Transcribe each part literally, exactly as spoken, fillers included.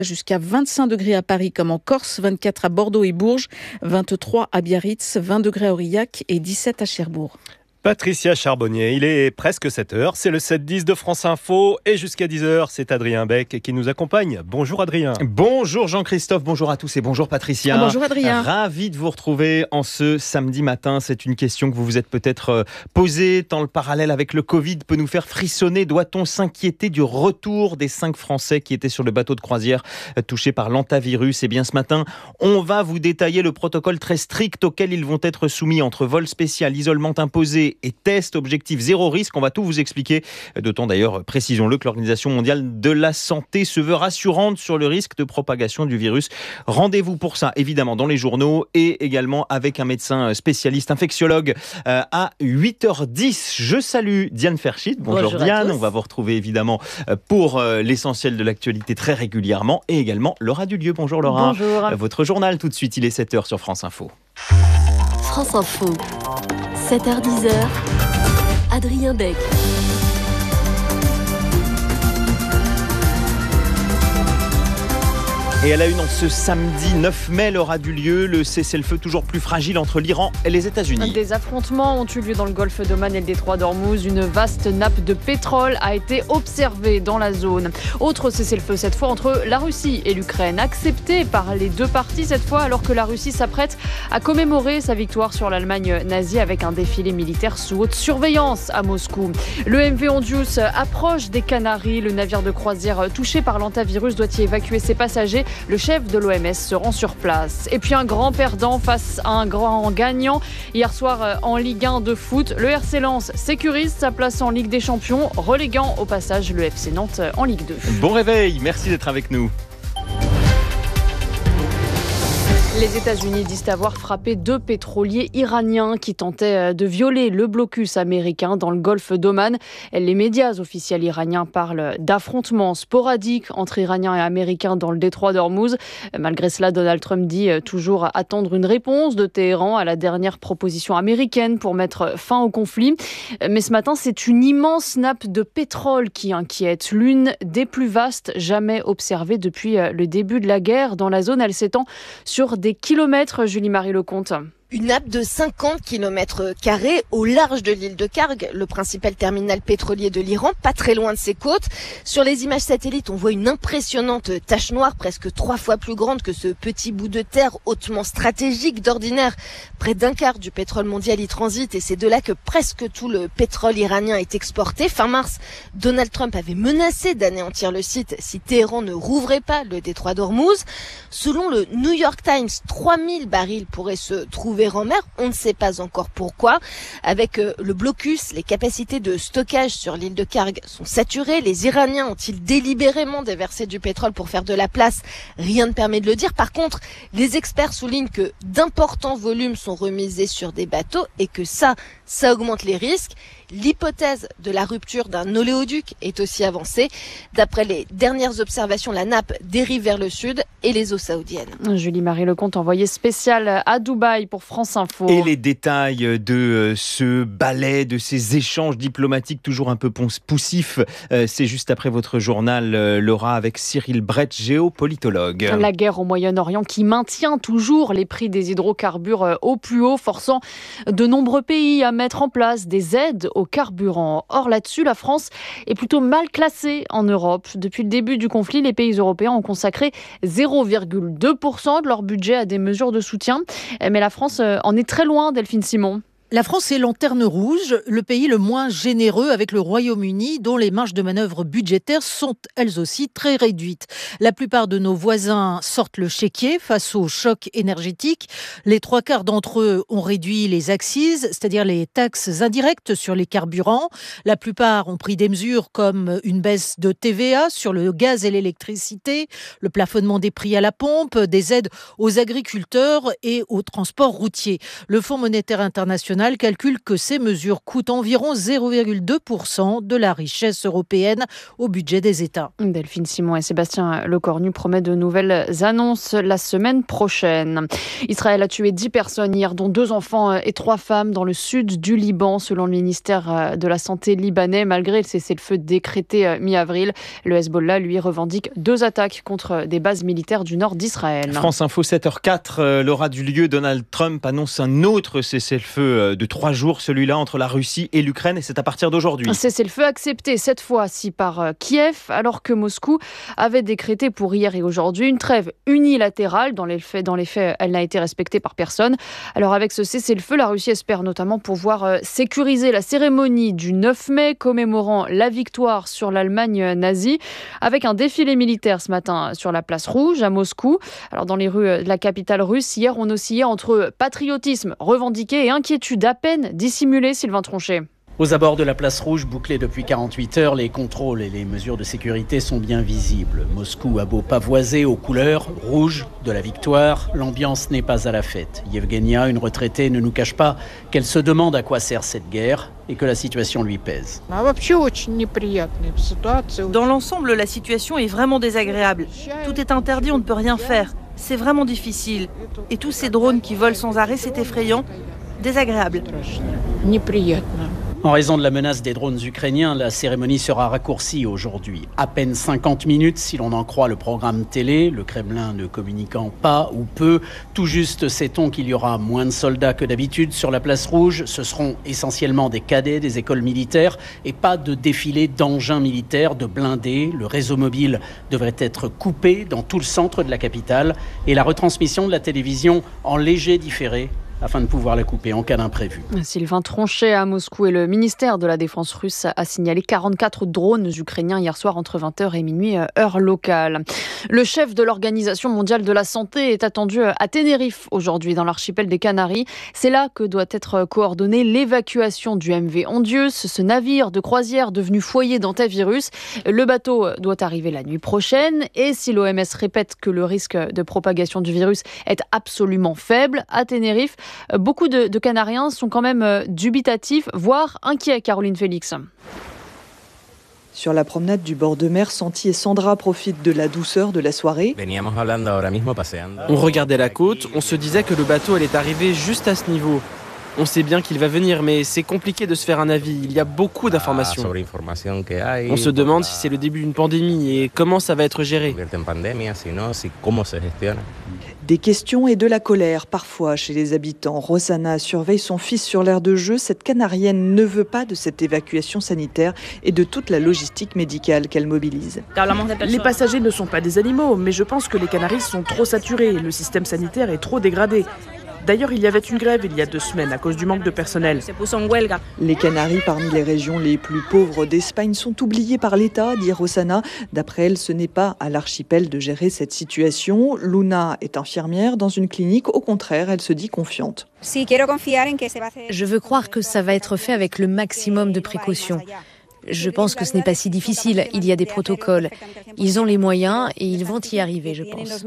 Jusqu'à vingt-cinq degrés à Paris comme en Corse, vingt-quatre à Bordeaux et Bourges, vingt-trois à Biarritz, vingt degrés à Aurillac et dix-sept à Cherbourg. Patricia Charbonnier, il est presque sept heures, c'est le sept dix de France Info et jusqu'à dix heures, c'est Adrien Beck qui nous accompagne. Bonjour Adrien. Bonjour Jean-Christophe, bonjour à tous et bonjour Patricia. Oh, bonjour Adrien. Ravi de vous retrouver en ce samedi matin. C'est une question que vous vous êtes peut-être posée, tant le parallèle avec le Covid peut nous faire frissonner. Doit-on s'inquiéter du retour des cinq Français qui étaient sur le bateau de croisière touchés par l'hantavirus? Eh bien ce matin, on va vous détailler le protocole très strict auquel ils vont être soumis entre vol spécial, isolement imposé et test objectif zéro risque. On va tout vous expliquer. D'autant d'ailleurs, précisons-le, que l'Organisation mondiale de la santé se veut rassurante sur le risque de propagation du virus. Rendez-vous pour ça, évidemment, dans les journaux et également avec un médecin spécialiste, infectiologue, euh, à huit heures dix. Je salue Diane Ferchit. Bonjour, Bonjour Diane. On va vous retrouver évidemment pour euh, l'essentiel de l'actualité très régulièrement et également Laura Dulieu. Bonjour Laura. Bonjour. Euh, votre journal tout de suite, il est sept heures sur France Info. France Info. sept heures dix, Adrien Beck. Et à la une, en ce samedi neuf mai, l'aura du lieu, le cessez-le-feu toujours plus fragile entre l'Iran et les États-Unis. Des affrontements ont eu lieu dans le golfe d'Oman et le détroit d'Ormuz. Une vaste nappe de pétrole a été observée dans la zone. Autre cessez-le-feu cette fois entre la Russie et l'Ukraine, accepté par les deux parties cette fois, alors que la Russie s'apprête à commémorer sa victoire sur l'Allemagne nazie avec un défilé militaire sous haute surveillance à Moscou. Le M V Hondius approche des Canaries. Le navire de croisière touché par l'hantavirus doit y évacuer ses passagers. Le chef de l'O M S se rend sur place. Et puis un grand perdant face à un grand gagnant. Hier soir en Ligue un de foot, le R C Lens sécurise sa place en Ligue des Champions, reléguant au passage le F C Nantes en Ligue deux. Bon réveil, merci d'être avec nous. Les États-Unis disent avoir frappé deux pétroliers iraniens qui tentaient de violer le blocus américain dans le golfe d'Oman. Les médias officiels iraniens parlent d'affrontements sporadiques entre Iraniens et Américains dans le détroit d'Ormuz. Malgré cela, Donald Trump dit toujours attendre une réponse de Téhéran à la dernière proposition américaine pour mettre fin au conflit. Mais ce matin, c'est une immense nappe de pétrole qui inquiète. L'une des plus vastes jamais observées depuis le début de la guerre. Dans la zone, elle s'étend sur des kilomètres, Julie-Marie Lecomte. Une nappe de cinquante kilomètres carrés au large de l'île de Kharg, le principal terminal pétrolier de l'Iran, pas très loin de ses côtes. Sur les images satellites, on voit une impressionnante tache noire, presque trois fois plus grande que ce petit bout de terre hautement stratégique. D'ordinaire, près d'un quart du pétrole mondial y transite et c'est de là que presque tout le pétrole iranien est exporté. Fin mars, Donald Trump avait menacé d'anéantir le site si Téhéran ne rouvrait pas le détroit d'Ormuz. Selon le New York Times, trois mille barils pourraient se trouver en mer, on ne sait pas encore pourquoi. Avec euh, le blocus, les capacités de stockage sur l'île de Kharg sont saturées. Les Iraniens ont-ils délibérément déversé du pétrole pour faire de la place? Rien ne permet de le dire. Par contre, les experts soulignent que d'importants volumes sont remisés sur des bateaux et que ça, ça augmente les risques. L'hypothèse de la rupture d'un oléoduc est aussi avancée. D'après les dernières observations, la nappe dérive vers le sud et les eaux saoudiennes. Julie-Marie Lecomte, envoyée spéciale à Dubaï pour France Info. Et les détails de ce ballet, de ces échanges diplomatiques toujours un peu poussifs, c'est juste après votre journal, Laura, avec Cyril Brett, géopolitologue. La guerre au Moyen-Orient qui maintient toujours les prix des hydrocarbures au plus haut, forçant de nombreux pays à mettre en place des aides aux carburant. Or là-dessus, la France est plutôt mal classée en Europe. Depuis le début du conflit, les pays européens ont consacré zéro virgule deux pour cent de leur budget à des mesures de soutien. Mais la France en est très loin, Delphine Simon. La France est lanterne rouge, le pays le moins généreux avec le Royaume-Uni, dont les marges de manœuvre budgétaires sont elles aussi très réduites. La plupart de nos voisins sortent le chéquier face au choc énergétique. Les trois quarts d'entre eux ont réduit les accises, c'est-à-dire les taxes indirectes sur les carburants. La plupart ont pris des mesures comme une baisse de T V A sur le gaz et l'électricité, le plafonnement des prix à la pompe, des aides aux agriculteurs et au transport routier. Le Fonds monétaire international international calcule que ces mesures coûtent environ zéro virgule deux pour cent de la richesse européenne au budget des États. Delphine Simon et Sébastien Lecornu promettent de nouvelles annonces la semaine prochaine. Israël a tué dix personnes hier, dont deux enfants et trois femmes dans le sud du Liban, selon le ministère de la Santé libanais. Malgré le cessez-le-feu décrété mi-avril, le Hezbollah, lui, revendique deux attaques contre des bases militaires du nord d'Israël. France Info, sept heures quatre, l'aura du lieu. Donald Trump annonce un autre cessez-le-feu de trois jours, celui-là entre la Russie et l'Ukraine, et c'est à partir d'aujourd'hui. Un cessez-le-feu accepté cette fois-ci par Kiev, alors que Moscou avait décrété pour hier et aujourd'hui une trêve unilatérale. Dans les faits, dans les faits, elle n'a été respectée par personne. Alors avec ce cessez-le-feu, la Russie espère notamment pouvoir sécuriser la cérémonie du neuf mai, commémorant la victoire sur l'Allemagne nazie, avec un défilé militaire ce matin sur la place Rouge à Moscou. Alors dans les rues de la capitale russe, hier, on oscillait entre patriotisme revendiqué et inquiétude à peine dissimulée. Sylvain Tronchet. Aux abords de la place Rouge, bouclée depuis quarante-huit heures, les contrôles et les mesures de sécurité sont bien visibles. Moscou a beau pavoiser aux couleurs rouges de la victoire, l'ambiance n'est pas à la fête. Yevgenia, une retraitée, ne nous cache pas qu'elle se demande à quoi sert cette guerre et que la situation lui pèse. Dans l'ensemble, la situation est vraiment désagréable. Tout est interdit, on ne peut rien faire. C'est vraiment difficile. Et tous ces drones qui volent sans arrêt, c'est effrayant, désagréable. En raison de la menace des drones ukrainiens, la cérémonie sera raccourcie aujourd'hui. À peine cinquante minutes si l'on en croit le programme télé, le Kremlin ne communiquant pas ou peu. Tout juste sait-on qu'il y aura moins de soldats que d'habitude sur la place Rouge. Ce seront essentiellement des cadets des écoles militaires et pas de défilé d'engins militaires, de blindés. Le réseau mobile devrait être coupé dans tout le centre de la capitale et la retransmission de la télévision en léger différé, afin de pouvoir la couper en cas d'imprévu. Sylvain Tronchet à Moscou et le ministère de la Défense russe a signalé quarante-quatre drones ukrainiens hier soir entre vingt heures et minuit, heure locale. Le chef de l'Organisation mondiale de la santé est attendu à Tenerife aujourd'hui dans l'archipel des Canaries. C'est là que doit être coordonnée l'évacuation du M V Ondius, ce navire de croisière devenu foyer d'antivirus. Le bateau doit arriver la nuit prochaine et si l'O M S répète que le risque de propagation du virus est absolument faible, à Tenerife, beaucoup de, de Canariens sont quand même dubitatifs, voire inquiets, Caroline Félix. Sur la promenade du bord de mer, Santi et Sandra profitent de la douceur de la soirée. On regardait la côte, on se disait que le bateau allait arriver juste à ce niveau. On sait bien qu'il va venir, mais c'est compliqué de se faire un avis. Il y a beaucoup d'informations. On se demande si c'est le début d'une pandémie et comment ça va être géré. Des questions et de la colère, parfois, chez les habitants. Rosanna surveille son fils sur l'aire de jeu. Cette Canarienne ne veut pas de cette évacuation sanitaire et de toute la logistique médicale qu'elle mobilise. Les passagers ne sont pas des animaux, mais je pense que les Canaries sont trop saturés. Le système sanitaire est trop dégradé. D'ailleurs, il y avait une grève il y a deux semaines à cause du manque de personnel. Les Canaries, parmi les régions les plus pauvres d'Espagne, sont oubliées par l'État, dit Rosanna. D'après elle, ce n'est pas à l'archipel de gérer cette situation. Luna est infirmière dans une clinique. Au contraire, elle se dit confiante. Je veux croire que ça va être fait avec le maximum de précautions. Je pense que ce n'est pas si difficile, il y a des protocoles. Ils ont les moyens et ils vont y arriver, je pense.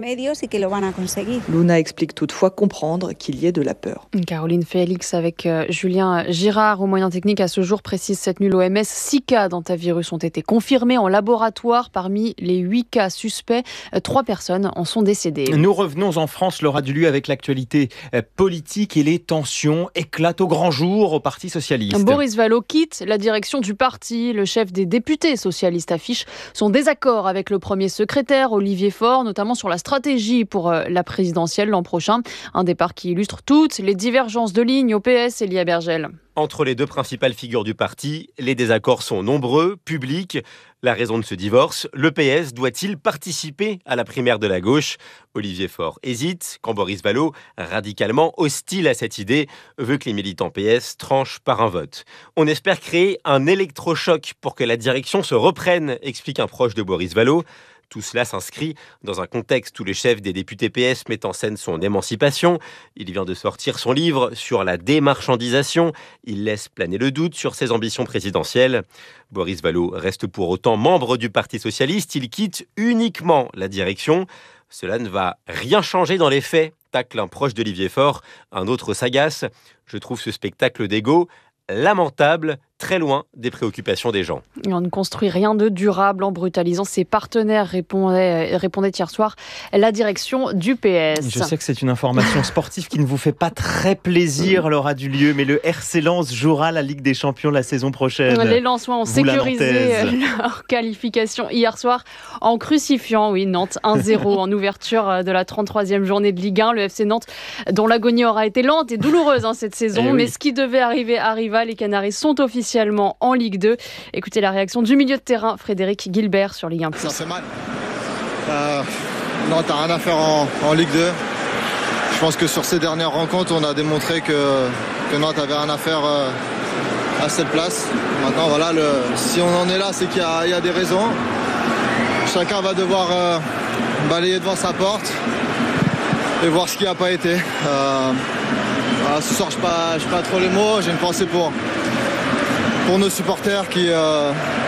Luna explique toutefois comprendre qu'il y ait de la peur. Caroline Félix avec euh, Julien Girard au Moyen Technique. À ce jour, précise cette nuit l'O M S, six cas d'antivirus ont été confirmés en laboratoire. Parmi les huit cas suspects, euh, trois personnes en sont décédées. Nous revenons en France, Laura Duluth, avec l'actualité euh, politique et les tensions éclatent au grand jour au Parti socialiste. Boris Vallaud quitte la direction du parti. Le chef des députés socialistes affiche son désaccord avec le premier secrétaire, Olivier Faure, notamment sur la stratégie pour la présidentielle l'an prochain. Un départ qui illustre toutes les divergences de ligne au P S, Elia Bergel. Entre les deux principales figures du parti, les désaccords sont nombreux, publics. La raison de ce divorce, le P S doit-il participer à la primaire de la gauche ? Olivier Faure hésite, quand Boris Vallaud, radicalement hostile à cette idée, veut que les militants P S tranchent par un vote. On espère créer un électrochoc pour que la direction se reprenne, explique un proche de Boris Vallaud. Tout cela s'inscrit dans un contexte où le chef des députés P S met en scène son émancipation. Il vient de sortir son livre sur la démarchandisation. Il laisse planer le doute sur ses ambitions présidentielles. Boris Vallaud reste pour autant membre du Parti socialiste. Il quitte uniquement la direction. Cela ne va rien changer dans les faits, tacle un proche d'Olivier Faure, un autre s'agace. Je trouve ce spectacle d'ego lamentable, très loin des préoccupations des gens. Et on ne construit rien de durable en brutalisant ses partenaires, répondait, répondait hier soir la direction du P S. Je sais que c'est une information sportive qui ne vous fait pas très plaisir, Laura Dulieu, mais le R C Lens jouera la Ligue des Champions la saison prochaine. Les Lensois ont sécurisé leur qualification hier soir en crucifiant, oui, Nantes un zéro en ouverture de la trente-troisième journée de Ligue un. Le F C Nantes, dont l'agonie aura été lente et douloureuse hein, cette saison, eh mais oui. ce qui devait arriver arriva. Les Canaris sont officiellement en Ligue deux. Écoutez la réaction du milieu de terrain Frédéric Guilbert sur Ligue un plus. Ça fait mal. Euh, Nantes n'a rien à faire en, en Ligue deux. Je pense que sur ces dernières rencontres, on a démontré que, que Nantes avait rien à faire euh, à cette place. Maintenant, voilà, le, si on en est là, c'est qu'il y a, il y a des raisons. Chacun va devoir euh, balayer devant sa porte et voir ce qui n'a pas été. Euh, voilà, ce soir, je n'ai pas, pas trop les mots. J'ai une pensée pour, pour nos supporters qui, euh,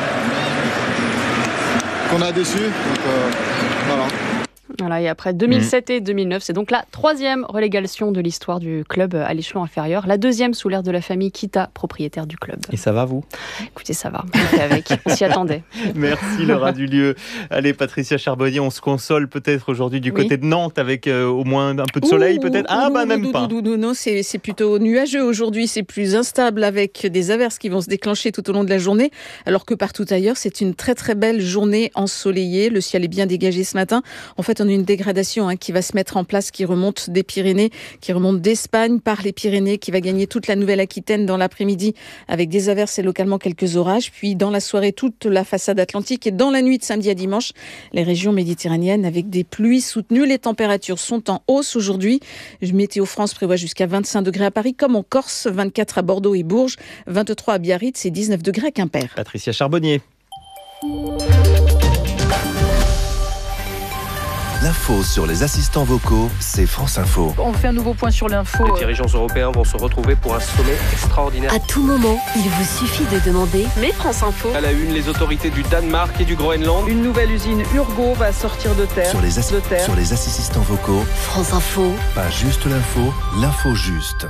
qu'on a déçus. Donc, euh, voilà. Voilà, et après deux mille sept et deux mille neuf, c'est donc la troisième relégation de l'histoire du club à l'échelon inférieur. La deuxième sous l'ère de la famille Kita, propriétaire du club. Et ça va, vous ? Écoutez, ça va. On fait avec. On s'y attendait. Merci, Laura Dulieu. Allez, Patricia Charbonnier, on se console peut-être aujourd'hui du Oui. côté de Nantes avec euh, au moins un peu de soleil, Ouh, peut-être. ouh, Ah, ouh, bah, ouh, même ouh, pas. ouh, ouh, ouh, non, c'est, c'est plutôt nuageux aujourd'hui. C'est plus instable avec des averses qui vont se déclencher tout au long de la journée. Alors que partout ailleurs, c'est une très très belle journée ensoleillée. Le ciel est bien dégagé ce matin. En fait, on a une dégradation hein, qui va se mettre en place, qui remonte des Pyrénées, qui remonte d'Espagne par les Pyrénées, qui va gagner toute la Nouvelle-Aquitaine dans l'après-midi avec des averses et localement quelques orages. Puis dans la soirée, toute la façade atlantique et dans la nuit de samedi à dimanche, les régions méditerranéennes avec des pluies soutenues. Les températures sont en hausse aujourd'hui. Météo France prévoit jusqu'à vingt-cinq degrés à Paris, comme en Corse, vingt-quatre à Bordeaux et Bourges, vingt-trois à Biarritz et dix-neuf degrés à Quimper. Patricia Charbonnier. L'info sur les assistants vocaux, c'est France Info. On fait un nouveau point sur l'info. Les dirigeants européens vont se retrouver pour un sommet extraordinaire. À tout moment, il vous suffit de demander « Mais France Info ». À la une, les autorités du Danemark et du Groenland. Une nouvelle usine Urgo va sortir de terre. Sur les, assi- de terre. sur les assistants vocaux, France Info. pas juste l'info, l'info juste.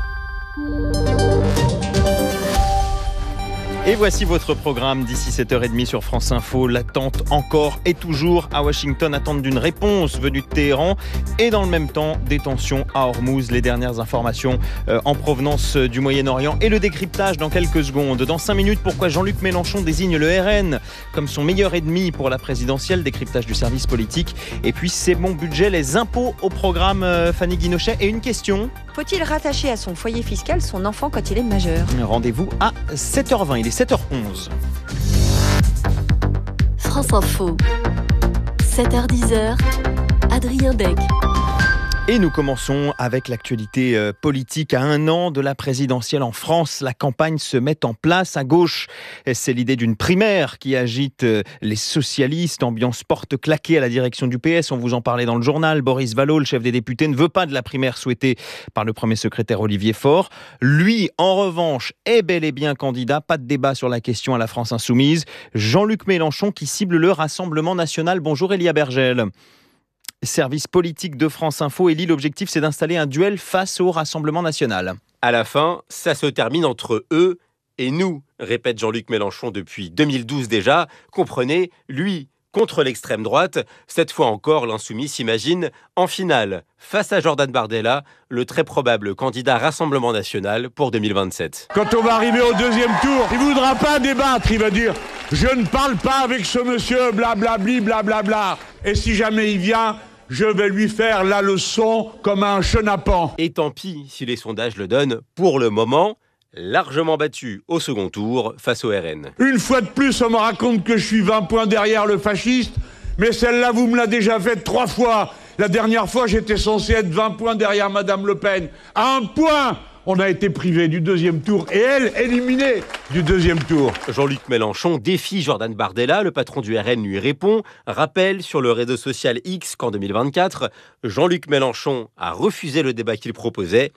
Et voici votre programme d'ici sept heures trente sur France Info. L'attente encore et toujours à Washington, attente d'une réponse venue de Téhéran. Et dans le même temps, des tensions à Hormuz. Les dernières informations euh, en provenance du Moyen-Orient et le décryptage dans quelques secondes. Dans cinq minutes, pourquoi Jean-Luc Mélenchon désigne le R N comme son meilleur ennemi pour la présidentielle. Décryptage du service politique. Et puis, c'est mon budget, les impôts au programme euh, Fanny Guinochet. Et une question. Faut-il rattacher à son foyer fiscal son enfant quand il est majeur ? Rendez-vous à sept heures vingt. Il est sept heures onze. France Info. sept heures dix, Adrien Beck. Et nous commençons avec l'actualité euh, politique. À un an de la présidentielle en France, la campagne se met en place. À gauche, c'est l'idée d'une primaire qui agite euh, les socialistes. Ambiance porte claquée à la direction du P S. On vous en parlait dans le journal. Boris Vallaud, le chef des députés, ne veut pas de la primaire souhaitée par le premier secrétaire Olivier Faure. Lui, en revanche, est bel et bien candidat. Pas de débat sur la question à la France Insoumise. Jean-Luc Mélenchon qui cible le Rassemblement National. Bonjour Elia Bergel. Service politique de France Info. Élie, l'objectif, c'est d'installer un duel face au Rassemblement National. À la fin, ça se termine entre eux et nous, répète Jean-Luc Mélenchon depuis deux mille douze déjà. Comprenez, lui contre l'extrême droite. Cette fois encore, l'insoumis s'imagine en finale, face à Jordan Bardella, le très probable candidat Rassemblement National pour deux mille vingt-sept. Quand on va arriver au deuxième tour, il ne voudra pas débattre, il va dire « Je ne parle pas avec ce monsieur, blablabli, blablabla. » Et si jamais il vient, je vais lui faire la leçon comme un chenapan. Et tant pis si les sondages le donnent, pour le moment, largement battu au second tour face au R N. Une fois de plus, on me raconte que je suis vingt points derrière le fasciste, mais celle-là, vous me l'a déjà faite trois fois. La dernière fois, j'étais censé être vingt points derrière Madame Le Pen. À un point, on a été privé du deuxième tour et elle, éliminée du deuxième tour. Jean-Luc Mélenchon défie Jordan Bardella, le patron du R N lui répond, rappelle sur le réseau social X qu'en deux mille vingt-quatre, Jean-Luc Mélenchon a refusé le débat qu'il proposait.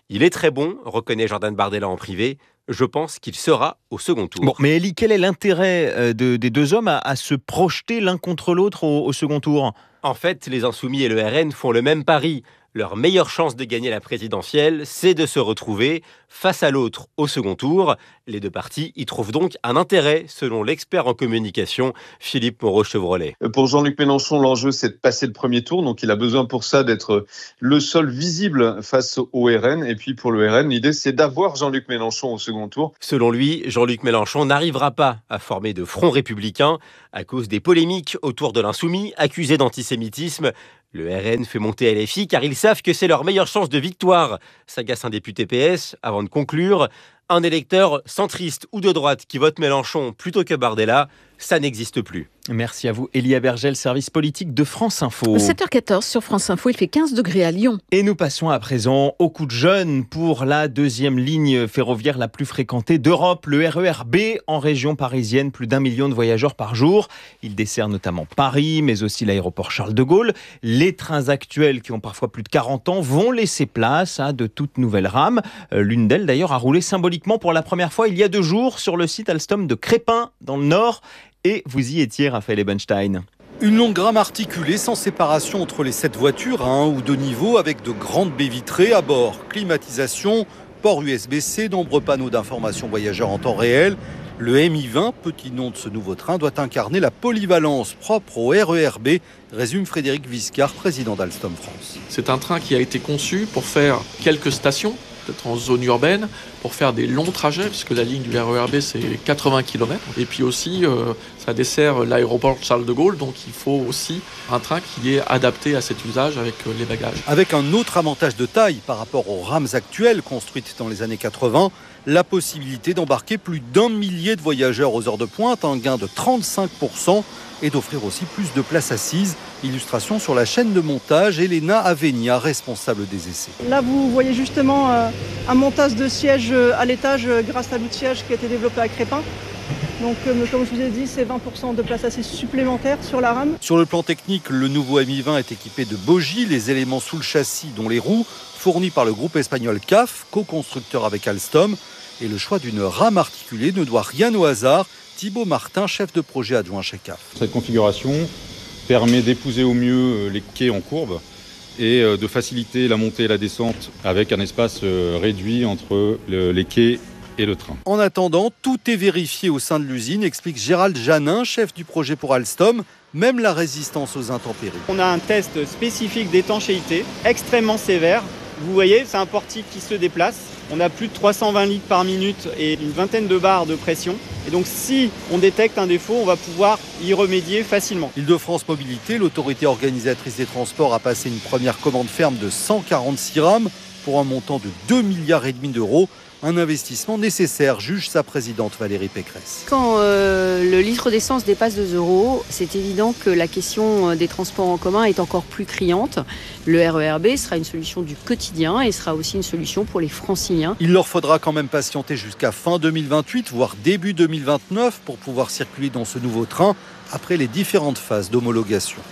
Il est très bon, reconnaît Jordan Bardella en privé. Je pense qu'il sera au second tour. Bon, mais Elie, quel est l'intérêt de, des deux hommes à, à se projeter l'un contre l'autre au, au second tour ? En fait, les Insoumis et le R N font le même pari. Leur meilleure chance de gagner la présidentielle, c'est de se retrouver face à l'autre au second tour. Les deux partis y trouvent donc un intérêt, selon l'expert en communication Philippe Moreau-Chevrolet. Pour Jean-Luc Mélenchon, l'enjeu, c'est de passer le premier tour. Donc, il a besoin pour ça d'être le seul visible face au R N. Et puis, pour le R N, l'idée, c'est d'avoir Jean-Luc Mélenchon au second tour. Selon lui, Jean-Luc Mélenchon n'arrivera pas à former de front républicain à cause des polémiques autour de l'insoumis, accusé d'antisémitisme. Le R N fait monter L F I car ils savent que c'est leur meilleure chance de victoire, s'agace un député P S. Avant de conclure, un électeur centriste ou de droite qui vote Mélenchon plutôt que Bardella, ça n'existe plus. Merci à vous, Elie Abergel, service politique de France Info. sept heures quatorze sur France Info, il fait quinze degrés à Lyon. Et nous passons à présent au coup de jeune pour la deuxième ligne ferroviaire la plus fréquentée d'Europe, le R E R B en région parisienne, plus d'un million de voyageurs par jour. Il dessert notamment Paris, mais aussi l'aéroport Charles de Gaulle. Les trains actuels, qui ont parfois plus de quarante ans, vont laisser place à de toutes nouvelles rames. L'une d'elles, d'ailleurs, a roulé symboliquement pour la première fois il y a deux jours sur le site Alstom de Crespin, dans le Nord. Et vous y étiez, Raphaël Ebenstein. Une longue rame articulée sans séparation entre les sept voitures à un ou deux niveaux avec de grandes baies vitrées à bord. Climatisation, port U S B C, nombreux panneaux d'information voyageurs en temps réel. Le M I vingt, petit nom de ce nouveau train, doit incarner la polyvalence propre au R E R B, résume Frédéric Viscard, président d'Alstom France. C'est un train qui a été conçu pour faire quelques stations, peut-être en zone urbaine, pour faire des longs trajets, puisque la ligne du R E R B, c'est quatre-vingts kilomètres. Et puis aussi, euh, ça dessert l'aéroport Charles de Gaulle, donc il faut aussi un train qui est adapté à cet usage avec euh, les bagages. Avec un autre avantage de taille par rapport aux rames actuelles construites dans les années quatre-vingts, la possibilité d'embarquer plus d'un millier de voyageurs aux heures de pointe, un gain de trente-cinq pour cent, et d'offrir aussi plus de places assises. Illustration sur la chaîne de montage, Elena Avenia, responsable des essais. Là, vous voyez justement euh, un montage de sièges à l'étage euh, grâce à l'outillage qui a été développé à Crespin. Donc, euh, comme je vous ai dit, c'est vingt pour cent de places assises supplémentaires sur la rame. Sur le plan technique, le nouveau M I vingt est équipé de bogies, les éléments sous le châssis, dont les roues, fournis par le groupe espagnol C A F, co-constructeur avec Alstom. Et le choix d'une rame articulée ne doit rien au hasard. Thibaut Martin, chef de projet adjoint chez C A F. Cette configuration permet d'épouser au mieux les quais en courbe et de faciliter la montée et la descente avec un espace réduit entre les quais et le train. En attendant, tout est vérifié au sein de l'usine, explique Gérald Janin, chef du projet pour Alstom, même la résistance aux intempéries. On a un test spécifique d'étanchéité, extrêmement sévère. Vous voyez, c'est un portique qui se déplace. On a plus de trois cent vingt litres par minute et une vingtaine de bars de pression. Et donc si on détecte un défaut, on va pouvoir y remédier facilement. Île-de-France Mobilité, l'autorité organisatrice des transports, a passé une première commande ferme de cent quarante-six rames pour un montant de deux virgule cinq milliards d'euros. Un investissement nécessaire, juge sa présidente Valérie Pécresse. Quand euh, le litre d'essence dépasse deux euros, c'est évident que la question des transports en commun est encore plus criante. Le R E R B sera une solution du quotidien et sera aussi une solution pour les franciliens. Il leur faudra quand même patienter jusqu'à fin deux mille vingt-huit, voire début deux mille vingt-neuf, pour pouvoir circuler dans ce nouveau train après les différentes phases d'homologation.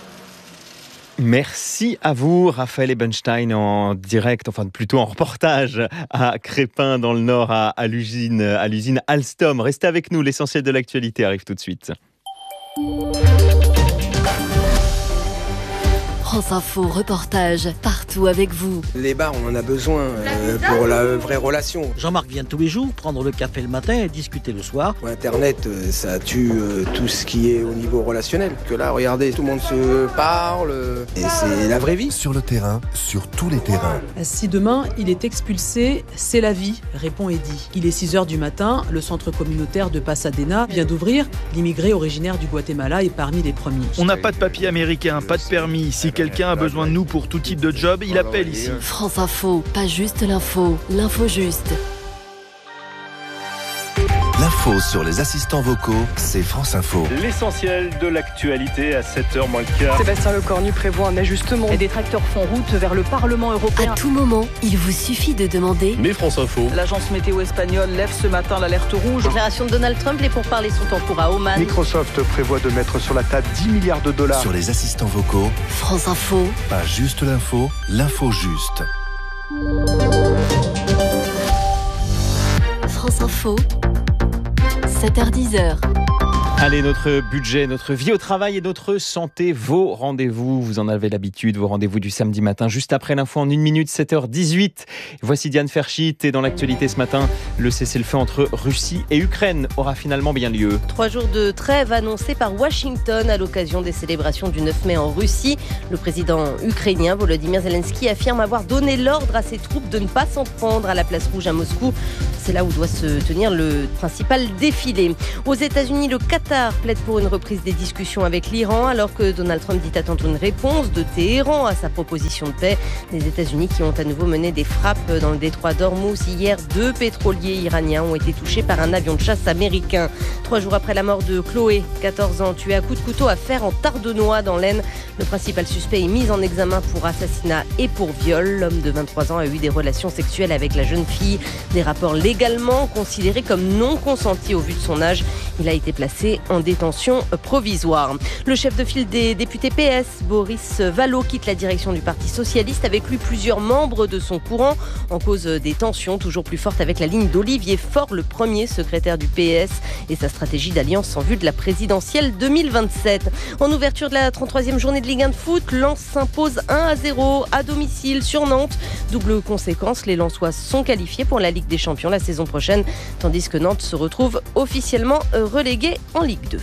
Merci à vous, Raphaël Ebenstein, en direct, enfin plutôt en reportage à Crespin, dans le Nord, à, à l'usine, à l'usine Alstom. Restez avec nous, l'essentiel de l'actualité arrive tout de suite. France Info, reportage, partout avec vous. Les bars, on en a besoin euh, pour la vraie relation. Jean-Marc vient tous les jours prendre le café le matin et discuter le soir. Internet, ça tue euh, tout ce qui est au niveau relationnel. Que là, regardez, tout le monde se parle euh, et c'est la vraie vie. Sur le terrain, sur tous les terrains. Si demain, il est expulsé, c'est la vie, répond Eddy. Il est six heures du matin, le centre communautaire de Pasadena vient d'ouvrir. L'immigré originaire du Guatemala est parmi les premiers. On n'a pas de papier américain, pas de permis. Si quelqu'un a besoin de nous pour tout type de job, il appelle ici. France Info, pas juste l'info, l'info juste. L'info sur les assistants vocaux, c'est France Info. L'essentiel de l'actualité à sept heures moins le quart. Sébastien Lecornu prévoit un ajustement. Et des tracteurs font route vers le Parlement européen. À tout moment, il vous suffit de demander. Mais France Info. L'agence météo espagnole lève ce matin l'alerte rouge. Déclaration de Donald Trump, les pourparlers sont en cours à Oman. Microsoft prévoit de mettre sur la table dix milliards de dollars. Sur les assistants vocaux, France Info. pas juste l'info, l'info juste. France Info, sept heures dix. Allez, notre budget, notre vie au travail et notre santé, vos rendez-vous, vous en avez l'habitude, vos rendez-vous du samedi matin, juste après l'info en une minute, sept heures dix-huit. Voici Diane Ferchit et dans l'actualité ce matin, le cessez-le-feu entre Russie et Ukraine aura finalement bien lieu. Trois jours de trêve annoncés par Washington à l'occasion des célébrations du neuf mai en Russie. Le président ukrainien Volodymyr Zelensky affirme avoir donné l'ordre à ses troupes de ne pas s'en prendre à la place rouge à Moscou. C'est là où doit se tenir le principal défilé. Aux États-Unis, le Qatar plaide pour une reprise des discussions avec l'Iran, alors que Donald Trump dit attendre une réponse de Téhéran à sa proposition de paix. Les États-Unis qui ont à nouveau mené des frappes dans le détroit d'Ormuz. Hier, deux pétroliers iraniens ont été touchés par un avion de chasse américain. Trois jours après la mort de Chloé, quatorze ans, tuée à coups de couteau à fer en Tardenois dans l'Aisne. Le principal suspect est mis en examen pour assassinat et pour viol. L'homme de vingt-trois ans a eu des relations sexuelles avec la jeune fille. Des rapports légalement considérés comme non consentis au vu de son âge. Il a été placé en détention provisoire. Le chef de file des députés P S, Boris Vallaud, quitte la direction du Parti Socialiste. Avec lui, plusieurs membres de son courant. En cause des tensions toujours plus fortes avec la ligne d'Olivier Faure, le premier secrétaire du P S, et sa stratégie d'alliance en vue de la présidentielle deux mille vingt-sept. En ouverture de la trente-troisième journée de Ligue un de foot, Lens s'impose un à zéro à domicile sur Nantes. Double conséquence, les Lensois sont qualifiés pour la Ligue des Champions la saison prochaine, tandis que Nantes se retrouve officiellement relégué en Ligue deux.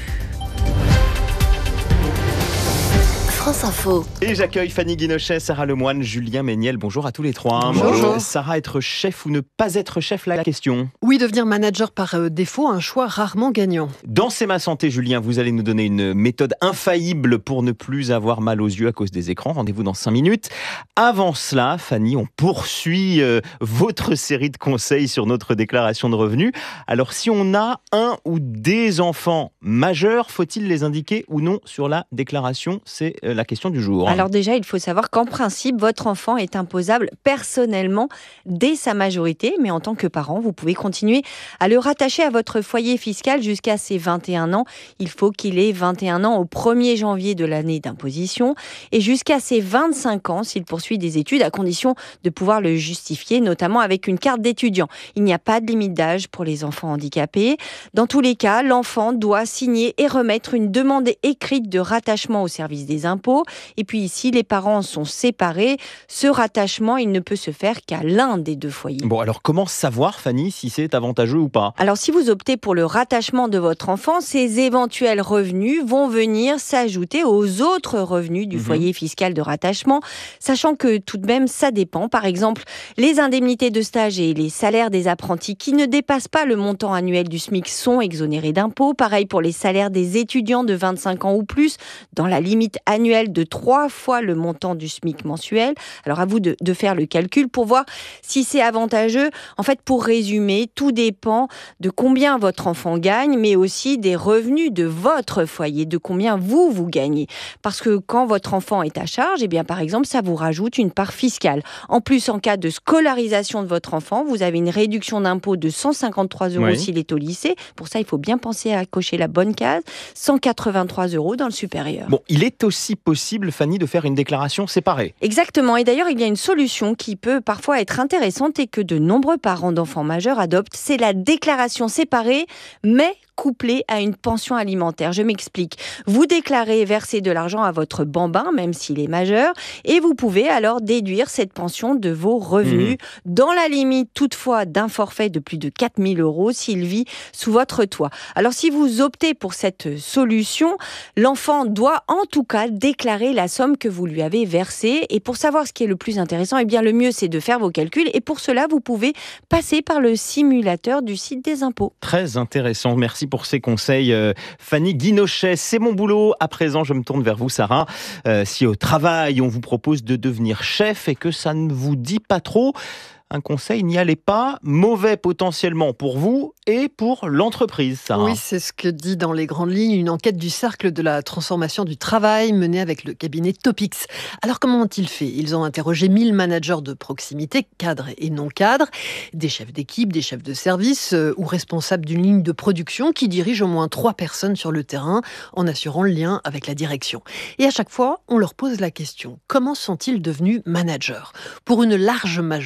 France Info. Et j'accueille Fanny Guinochet, Sarah Lemoine, Julien Méniel. Bonjour à tous les trois. Bonjour. Sarah, être chef ou ne pas être chef, là la question. Oui, devenir manager par défaut, un choix rarement gagnant. Dans C'est ma santé, Julien, vous allez nous donner une méthode infaillible pour ne plus avoir mal aux yeux à cause des écrans. Rendez-vous dans cinq minutes. Avant cela, Fanny, on poursuit euh, votre série de conseils sur notre déclaration de revenus. Alors, si on a un ou des enfants majeurs, faut-il les indiquer ou non sur la déclaration ? C'est euh, la question du jour. Alors déjà, il faut savoir qu'en principe, votre enfant est imposable personnellement dès sa majorité, mais en tant que parent, vous pouvez continuer à le rattacher à votre foyer fiscal jusqu'à ses vingt et un ans. Il faut qu'il ait vingt et un ans au premier janvier de l'année d'imposition et jusqu'à ses vingt-cinq ans s'il poursuit des études, à condition de pouvoir le justifier, notamment avec une carte d'étudiant. Il n'y a pas de limite d'âge pour les enfants handicapés. Dans tous les cas, l'enfant doit signer et remettre une demande écrite de rattachement au service des impôts. Et puis si les parents sont séparés, ce rattachement, il ne peut se faire qu'à l'un des deux foyers. Bon, alors comment savoir, Fanny, si c'est avantageux ou pas ? Alors si vous optez pour le rattachement de votre enfant, ces éventuels revenus vont venir s'ajouter aux autres revenus du mmh. foyer fiscal de rattachement, sachant que tout de même, ça dépend. Par exemple, les indemnités de stage et les salaires des apprentis qui ne dépassent pas le montant annuel du SMIC sont exonérés d'impôts. Pareil pour les salaires des étudiants de vingt-cinq ans ou plus, dans la limite annuelle de trois fois le montant du SMIC mensuel. Alors à vous de, de faire le calcul pour voir si c'est avantageux. En fait, pour résumer, tout dépend de combien votre enfant gagne, mais aussi des revenus de votre foyer, de combien vous, vous gagnez. Parce que quand votre enfant est à charge, eh bien, par exemple, ça vous rajoute une part fiscale. En plus, en cas de scolarisation de votre enfant, vous avez une réduction d'impôt de cent cinquante-trois euros oui. s'il est au lycée. Pour ça, il faut bien penser à cocher la bonne case. cent quatre-vingt-trois euros dans le supérieur. Bon, il est aussi possible, Fanny, de faire une déclaration séparée. Exactement. Et d'ailleurs, il y a une solution qui peut parfois être intéressante et que de nombreux parents d'enfants majeurs adoptent. C'est la déclaration séparée, mais couplé à une pension alimentaire. Je m'explique. Vous déclarez verser de l'argent à votre bambin, même s'il est majeur, et vous pouvez alors déduire cette pension de vos revenus, mmh. dans la limite toutefois d'un forfait de plus de quatre mille euros s'il vit sous votre toit. Alors si vous optez pour cette solution, l'enfant doit en tout cas déclarer la somme que vous lui avez versée. Et pour savoir ce qui est le plus intéressant, eh bien le mieux c'est de faire vos calculs. Et pour cela, vous pouvez passer par le simulateur du site des impôts. Très intéressant. Merci pour ces conseils, euh, Fanny Guinochet. C'est mon boulot. À présent, je me tourne vers vous, Sarah. Euh, si au travail, on vous propose de devenir chef et que ça ne vous dit pas trop, un conseil, n'y allez pas. Mauvais potentiellement pour vous et pour l'entreprise, Sarah. Oui, c'est ce que dit dans les grandes lignes une enquête du Cercle de la transformation du travail menée avec le cabinet Topix. Alors comment ont-ils fait ? Ils ont interrogé mille managers de proximité, cadres et non cadres, des chefs d'équipe, des chefs de service euh, ou responsables d'une ligne de production qui dirigent au moins trois personnes sur le terrain en assurant le lien avec la direction. Et à chaque fois, on leur pose la question, comment sont-ils devenus managers ? Pour une large majorité,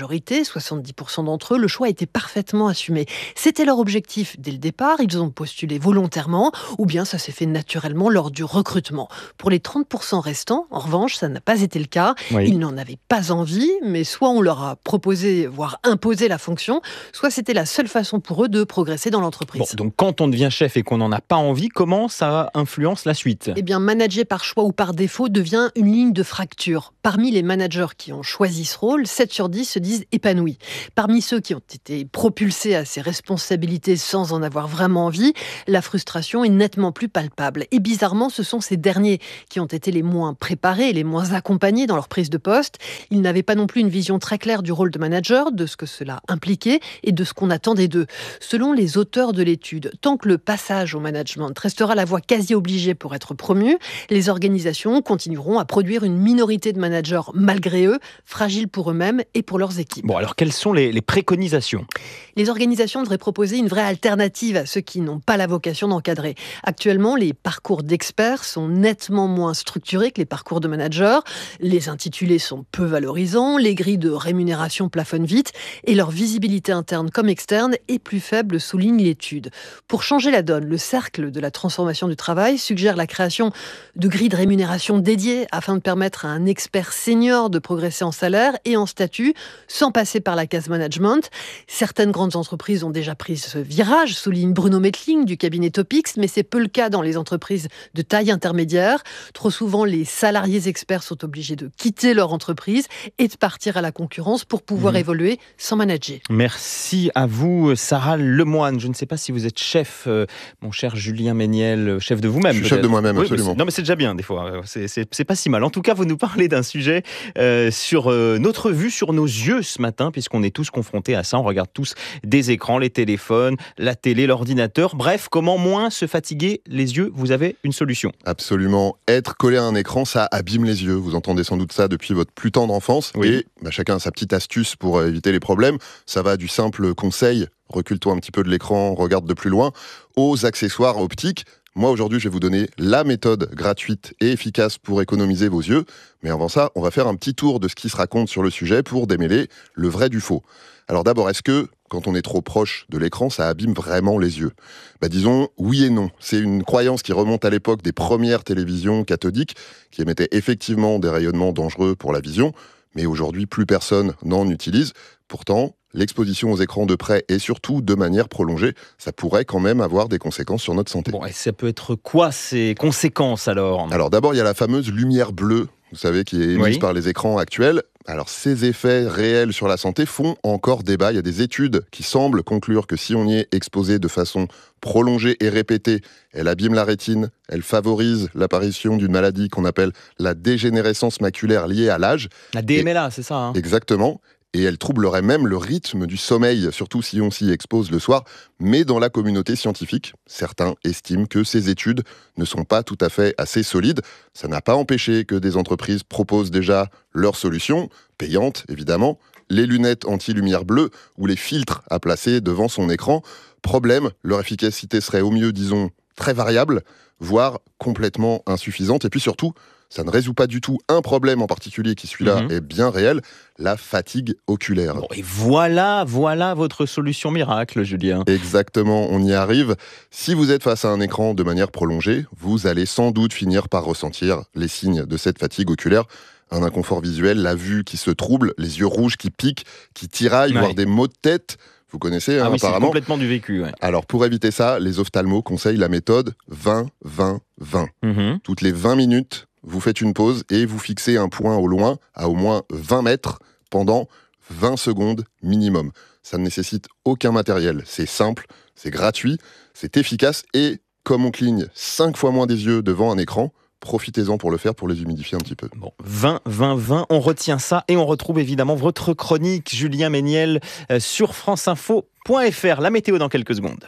soixante-dix pour cent d'entre eux, le choix était parfaitement assumé. C'était leur objectif dès le départ, ils ont postulé volontairement, ou bien ça s'est fait naturellement lors du recrutement. Pour les trente pour cent restants, en revanche, ça n'a pas été le cas. Oui. Ils n'en avaient pas envie, mais soit on leur a proposé, voire imposé la fonction, soit c'était la seule façon pour eux de progresser dans l'entreprise. Bon, donc quand on devient chef et qu'on n'en a pas envie, comment ça influence la suite ? Eh bien, manager par choix ou par défaut devient une ligne de fracture. Parmi les managers qui ont choisi ce rôle, sept sur dix se disent épanouis. Parmi ceux qui ont été propulsés à ces responsabilités sans en avoir vraiment envie, la frustration est nettement plus palpable. Et bizarrement, ce sont ces derniers qui ont été les moins préparés, les moins accompagnés dans leur prise de poste. Ils n'avaient pas non plus une vision très claire du rôle de manager, de ce que cela impliquait et de ce qu'on attendait d'eux. Selon les auteurs de l'étude, tant que le passage au management restera la voie quasi obligée pour être promu, les organisations continueront à produire une minorité de managers malgré eux, fragiles pour eux-mêmes et pour leurs équipes. Bon, alors quelles sont les, les préconisations ? Les organisations devraient proposer une vraie alternative à ceux qui n'ont pas la vocation d'encadrer. Actuellement, les parcours d'experts sont nettement moins structurés que les parcours de managers. Les intitulés sont peu valorisants, les grilles de rémunération plafonnent vite et leur visibilité interne comme externe est plus faible, souligne l'étude. Pour changer la donne, le cercle de la transformation du travail suggère la création de grilles de rémunération dédiées afin de permettre à un expert senior de progresser en salaire et en statut sans passer par la case management. Certaines grandes entreprises ont déjà pris ce virage, souligne Bruno Mettling du cabinet Topix, mais c'est peu le cas dans les entreprises de taille intermédiaire. Trop souvent, les salariés experts sont obligés de quitter leur entreprise et de partir à la concurrence pour pouvoir mmh. évoluer sans manager. Merci à vous, Sarah Lemoine. Je ne sais pas si vous êtes chef, euh, mon cher Julien Méniel, chef de vous-même. Je suis chef de moi-même, oui, absolument. Non, mais c'est déjà bien, des fois. C'est, c'est, c'est pas si mal. En tout cas, vous nous parlez d'un sujet euh, sur euh, notre vue, sur nos yeux ce matin, puisqu'on est tous confrontés à ça. On regarde tous des écrans, les téléphones, la télé, l'ordinateur. Bref, comment moins se fatiguer les yeux ? Vous avez une solution. Absolument. Être collé à un écran, ça abîme les yeux. Vous entendez sans doute ça depuis votre plus tendre enfance. Oui. Et bah, chacun a sa petite astuce pour éviter les problèmes. Ça va du simple conseil, recule-toi un petit peu de l'écran, regarde de plus loin, aux accessoires optiques. Moi, aujourd'hui, je vais vous donner la méthode gratuite et efficace pour économiser vos yeux. Mais avant ça, on va faire un petit tour de ce qui se raconte sur le sujet pour démêler le vrai du faux. Alors d'abord, est-ce que, quand on est trop proche de l'écran, ça abîme vraiment les yeux ? Bah, disons oui et non. C'est une croyance qui remonte à l'époque des premières télévisions cathodiques qui émettaient effectivement des rayonnements dangereux pour la vision. Mais aujourd'hui, plus personne n'en utilise. Pourtant, l'exposition aux écrans de près et surtout de manière prolongée, ça pourrait quand même avoir des conséquences sur notre santé. Bon, et ça peut être quoi ces conséquences alors ? Alors d'abord, il y a la fameuse lumière bleue, vous savez, qui est émise oui. par les écrans actuels. Alors ces effets réels sur la santé font encore débat. Il y a des études qui semblent conclure que si on y est exposé de façon prolongée et répétée, elle abîme la rétine, elle favorise l'apparition d'une maladie qu'on appelle la dégénérescence maculaire liée à l'âge. La D M L A, et, c'est ça hein ? Exactement. Et elle troublerait même le rythme du sommeil, surtout si on s'y expose le soir. Mais dans la communauté scientifique, certains estiment que ces études ne sont pas tout à fait assez solides. Ça n'a pas empêché que des entreprises proposent déjà leurs solutions, payantes évidemment, les lunettes anti-lumière bleue ou les filtres à placer devant son écran. Problème, leur efficacité serait au mieux, disons, très variable, voire complètement insuffisante. Et puis surtout, ça ne résout pas du tout un problème en particulier qui, celui-là, mmh. est bien réel, la fatigue oculaire. Bon, et voilà, voilà votre solution miracle, Julien. Exactement, on y arrive. Si vous êtes face à un écran de manière prolongée, vous allez sans doute finir par ressentir les signes de cette fatigue oculaire. Un inconfort visuel, la vue qui se trouble, les yeux rouges qui piquent, qui tiraillent, ouais. voire des maux de tête. Vous connaissez, hein, ah oui, apparemment. C'est complètement du vécu. Ouais. Alors, pour éviter ça, les ophtalmos conseillent la méthode vingt vingt vingt. Mmh. Toutes les vingt minutes, vous faites une pause et vous fixez un point au loin, à au moins vingt mètres, pendant vingt secondes minimum. Ça ne nécessite aucun matériel. C'est simple, c'est gratuit, c'est efficace et, comme on cligne cinq fois moins des yeux devant un écran, profitez-en pour le faire, pour les humidifier un petit peu. Bon, vingt vingt vingt, on retient ça et on retrouve évidemment votre chronique, Julien Méniel, sur franceinfo point f r. La météo dans quelques secondes.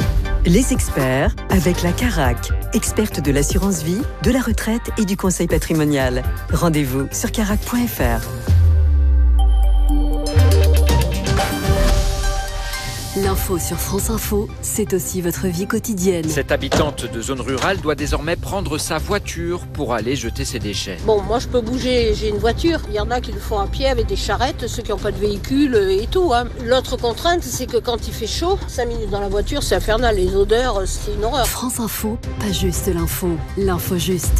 Les experts avec la Carac, experte de l'assurance vie, de la retraite et du conseil patrimonial. Rendez-vous sur carac point f r. L'info sur France Info, c'est aussi votre vie quotidienne. Cette habitante de zone rurale doit désormais prendre sa voiture pour aller jeter ses déchets. Bon, moi je peux bouger, j'ai une voiture. Il y en a qui le font à pied avec des charrettes, ceux qui n'ont pas de véhicule et tout. Hein. L'autre contrainte, c'est que quand il fait chaud, cinq minutes dans la voiture, c'est infernal. Les odeurs, c'est une horreur. France Info, pas juste l'info, l'info juste.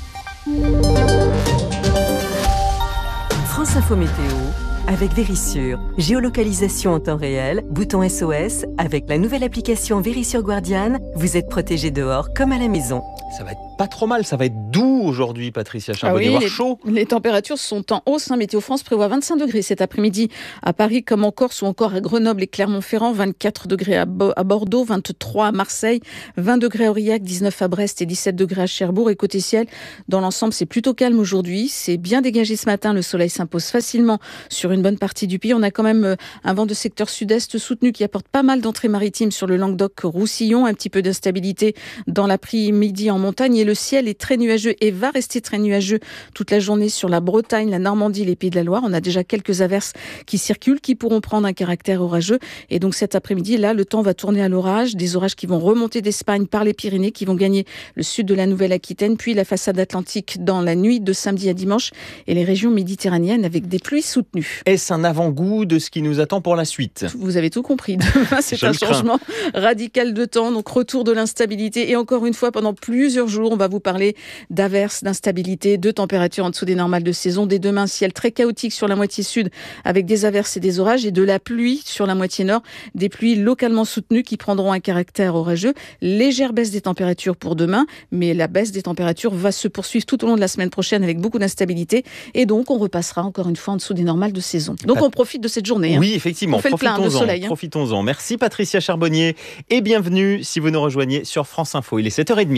France Info Météo avec Vérissure. Géolocalisation en temps réel, bouton S O S. Avec la nouvelle application Vérissure Guardian, vous êtes protégé dehors comme à la maison. Ça va être pas trop mal, ça va être doux aujourd'hui, Patricia Charbonnier, ah oui, voire les, chaud. Les températures sont en hausse. Hein. Météo France prévoit vingt-cinq degrés cet après-midi à Paris comme en Corse ou encore à Grenoble et Clermont-Ferrand, vingt-quatre degrés à, Bo- à Bordeaux, vingt-trois à Marseille, vingt degrés à Aurillac, dix-neuf à Brest et dix-sept degrés à Cherbourg. Et côté ciel, dans l'ensemble, c'est plutôt calme aujourd'hui. C'est bien dégagé ce matin. Le soleil s'impose facilement sur une bonne partie du pays. On a quand même un vent de secteur sud-est soutenu qui apporte pas mal d'entrées maritimes sur le Languedoc-Roussillon. Un petit peu d'instabilité dans l'après-midi en montagne et le ciel est très nuageux et va rester très nuageux toute la journée sur la Bretagne, la Normandie, les Pays de la Loire. On a déjà quelques averses qui circulent, qui pourront prendre un caractère orageux. Et donc cet après-midi, là, le temps va tourner à l'orage. Des orages qui vont remonter d'Espagne par les Pyrénées, qui vont gagner le sud de la Nouvelle-Aquitaine, puis la façade atlantique dans la nuit de samedi à dimanche et les régions méditerranéennes avec des pluies soutenues. Est-ce un avant-goût de ce qui nous attend pour la suite ? Vous avez tout compris. Demain, c'est Je un changement radical de temps, donc retour de l'instabilité. Et encore une fois, pendant plusieurs jours, on va vous parler d'averses, d'instabilité, de températures en dessous des normales de saison. Dès demain, ciel très chaotique sur la moitié sud avec des averses et des orages et de la pluie sur la moitié nord. Des pluies localement soutenues qui prendront un caractère orageux. Légère baisse des températures pour demain, mais la baisse des températures va se poursuivre tout au long de la semaine prochaine avec beaucoup d'instabilité. Et donc, on repassera encore une fois en dessous des normales de saison. Donc, on profite de cette journée. Hein. Oui, effectivement. On fait le plein de soleil. Hein. Profitons-en. Merci Patricia Charbonnier et bienvenue si vous nous rejoignez sur France Info. Il est sept heures trente.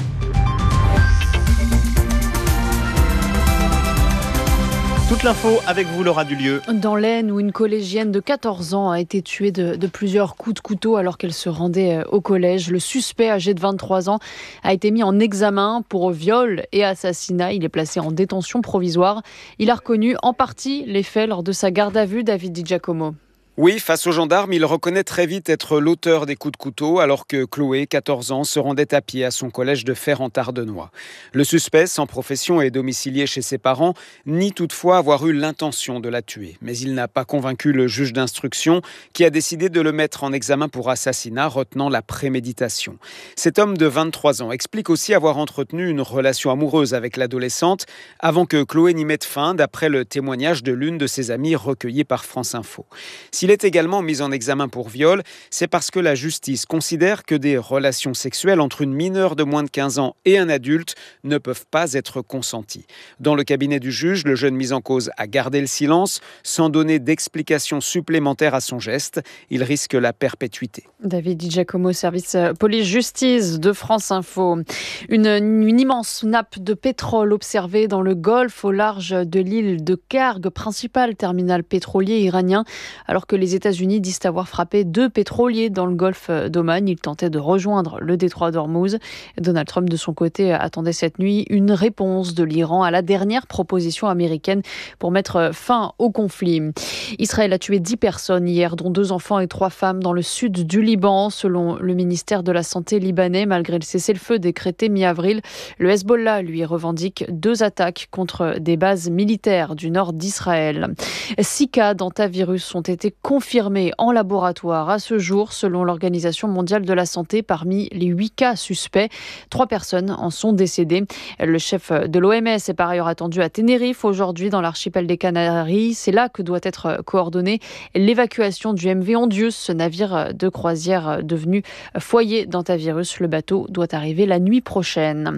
Toute l'info avec vous, Laura Dulieu. Dans l'Aisne, où une collégienne de quatorze ans a été tuée de, de plusieurs coups de couteau alors qu'elle se rendait au collège. Le suspect, âgé de vingt-trois ans, a été mis en examen pour viol et assassinat. Il est placé en détention provisoire. Il a reconnu en partie les faits lors de sa garde à vue, David Di Giacomo. Oui, face aux gendarmes, il reconnaît très vite être l'auteur des coups de couteau alors que Chloé, quatorze ans, se rendait à pied à son collège de Fer-en-Tardenois. Le suspect, sans profession et domicilié chez ses parents, nie toutefois avoir eu l'intention de la tuer. Mais il n'a pas convaincu le juge d'instruction qui a décidé de le mettre en examen pour assassinat, retenant la préméditation. Cet homme de vingt-trois ans explique aussi avoir entretenu une relation amoureuse avec l'adolescente avant que Chloé n'y mette fin, d'après le témoignage de l'une de ses amies recueillies par France Info. S'il est également mis en examen pour viol, c'est parce que la justice considère que des relations sexuelles entre une mineure de moins de quinze ans et un adulte ne peuvent pas être consenties. Dans le cabinet du juge, le jeune mis en cause a gardé le silence sans donner d'explication supplémentaire à son geste. Il risque la perpétuité. David Di Giacomo, service police-justice de France Info. Une, une immense nappe de pétrole observée dans le Golfe au large de l'île de Kharg, principal terminal pétrolier iranien, alors que les États-Unis disent avoir frappé deux pétroliers dans le golfe d'Oman. Ils tentaient de rejoindre le détroit d'Ormuz. Donald Trump, de son côté, attendait cette nuit une réponse de l'Iran à la dernière proposition américaine pour mettre fin au conflit. Israël a tué dix personnes hier, dont deux enfants et trois femmes dans le sud du Liban, selon le ministère de la Santé libanais. Malgré le cessez-le-feu décrété mi-avril, le Hezbollah, lui, revendique deux attaques contre des bases militaires du nord d'Israël. Six cas d'antavirus ont été confirmés en laboratoire à ce jour, selon l'Organisation mondiale de la santé. Parmi les huit cas suspects, trois personnes en sont décédées. Le chef de l'O M S est par ailleurs attendu à Tenerife aujourd'hui, dans l'archipel des Canaries. C'est là que doit être coordonnée l'évacuation du M V Ondius, ce navire de croisière devenu foyer d'antavirus. Le bateau doit arriver la nuit prochaine.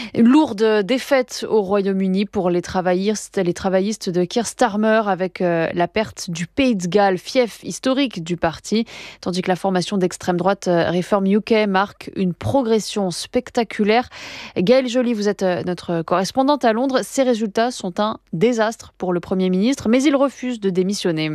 Lourde défaite au Royaume-Uni pour les travaillistes, les travaillistes de Keir Starmer, avec la perte du Pays de Galles, fief historique du parti, tandis que la formation d'extrême droite Reform U K marque une progression spectaculaire. Gaëlle Joly, vous êtes notre correspondante à Londres. Ces résultats sont un désastre pour le Premier ministre, mais il refuse de démissionner.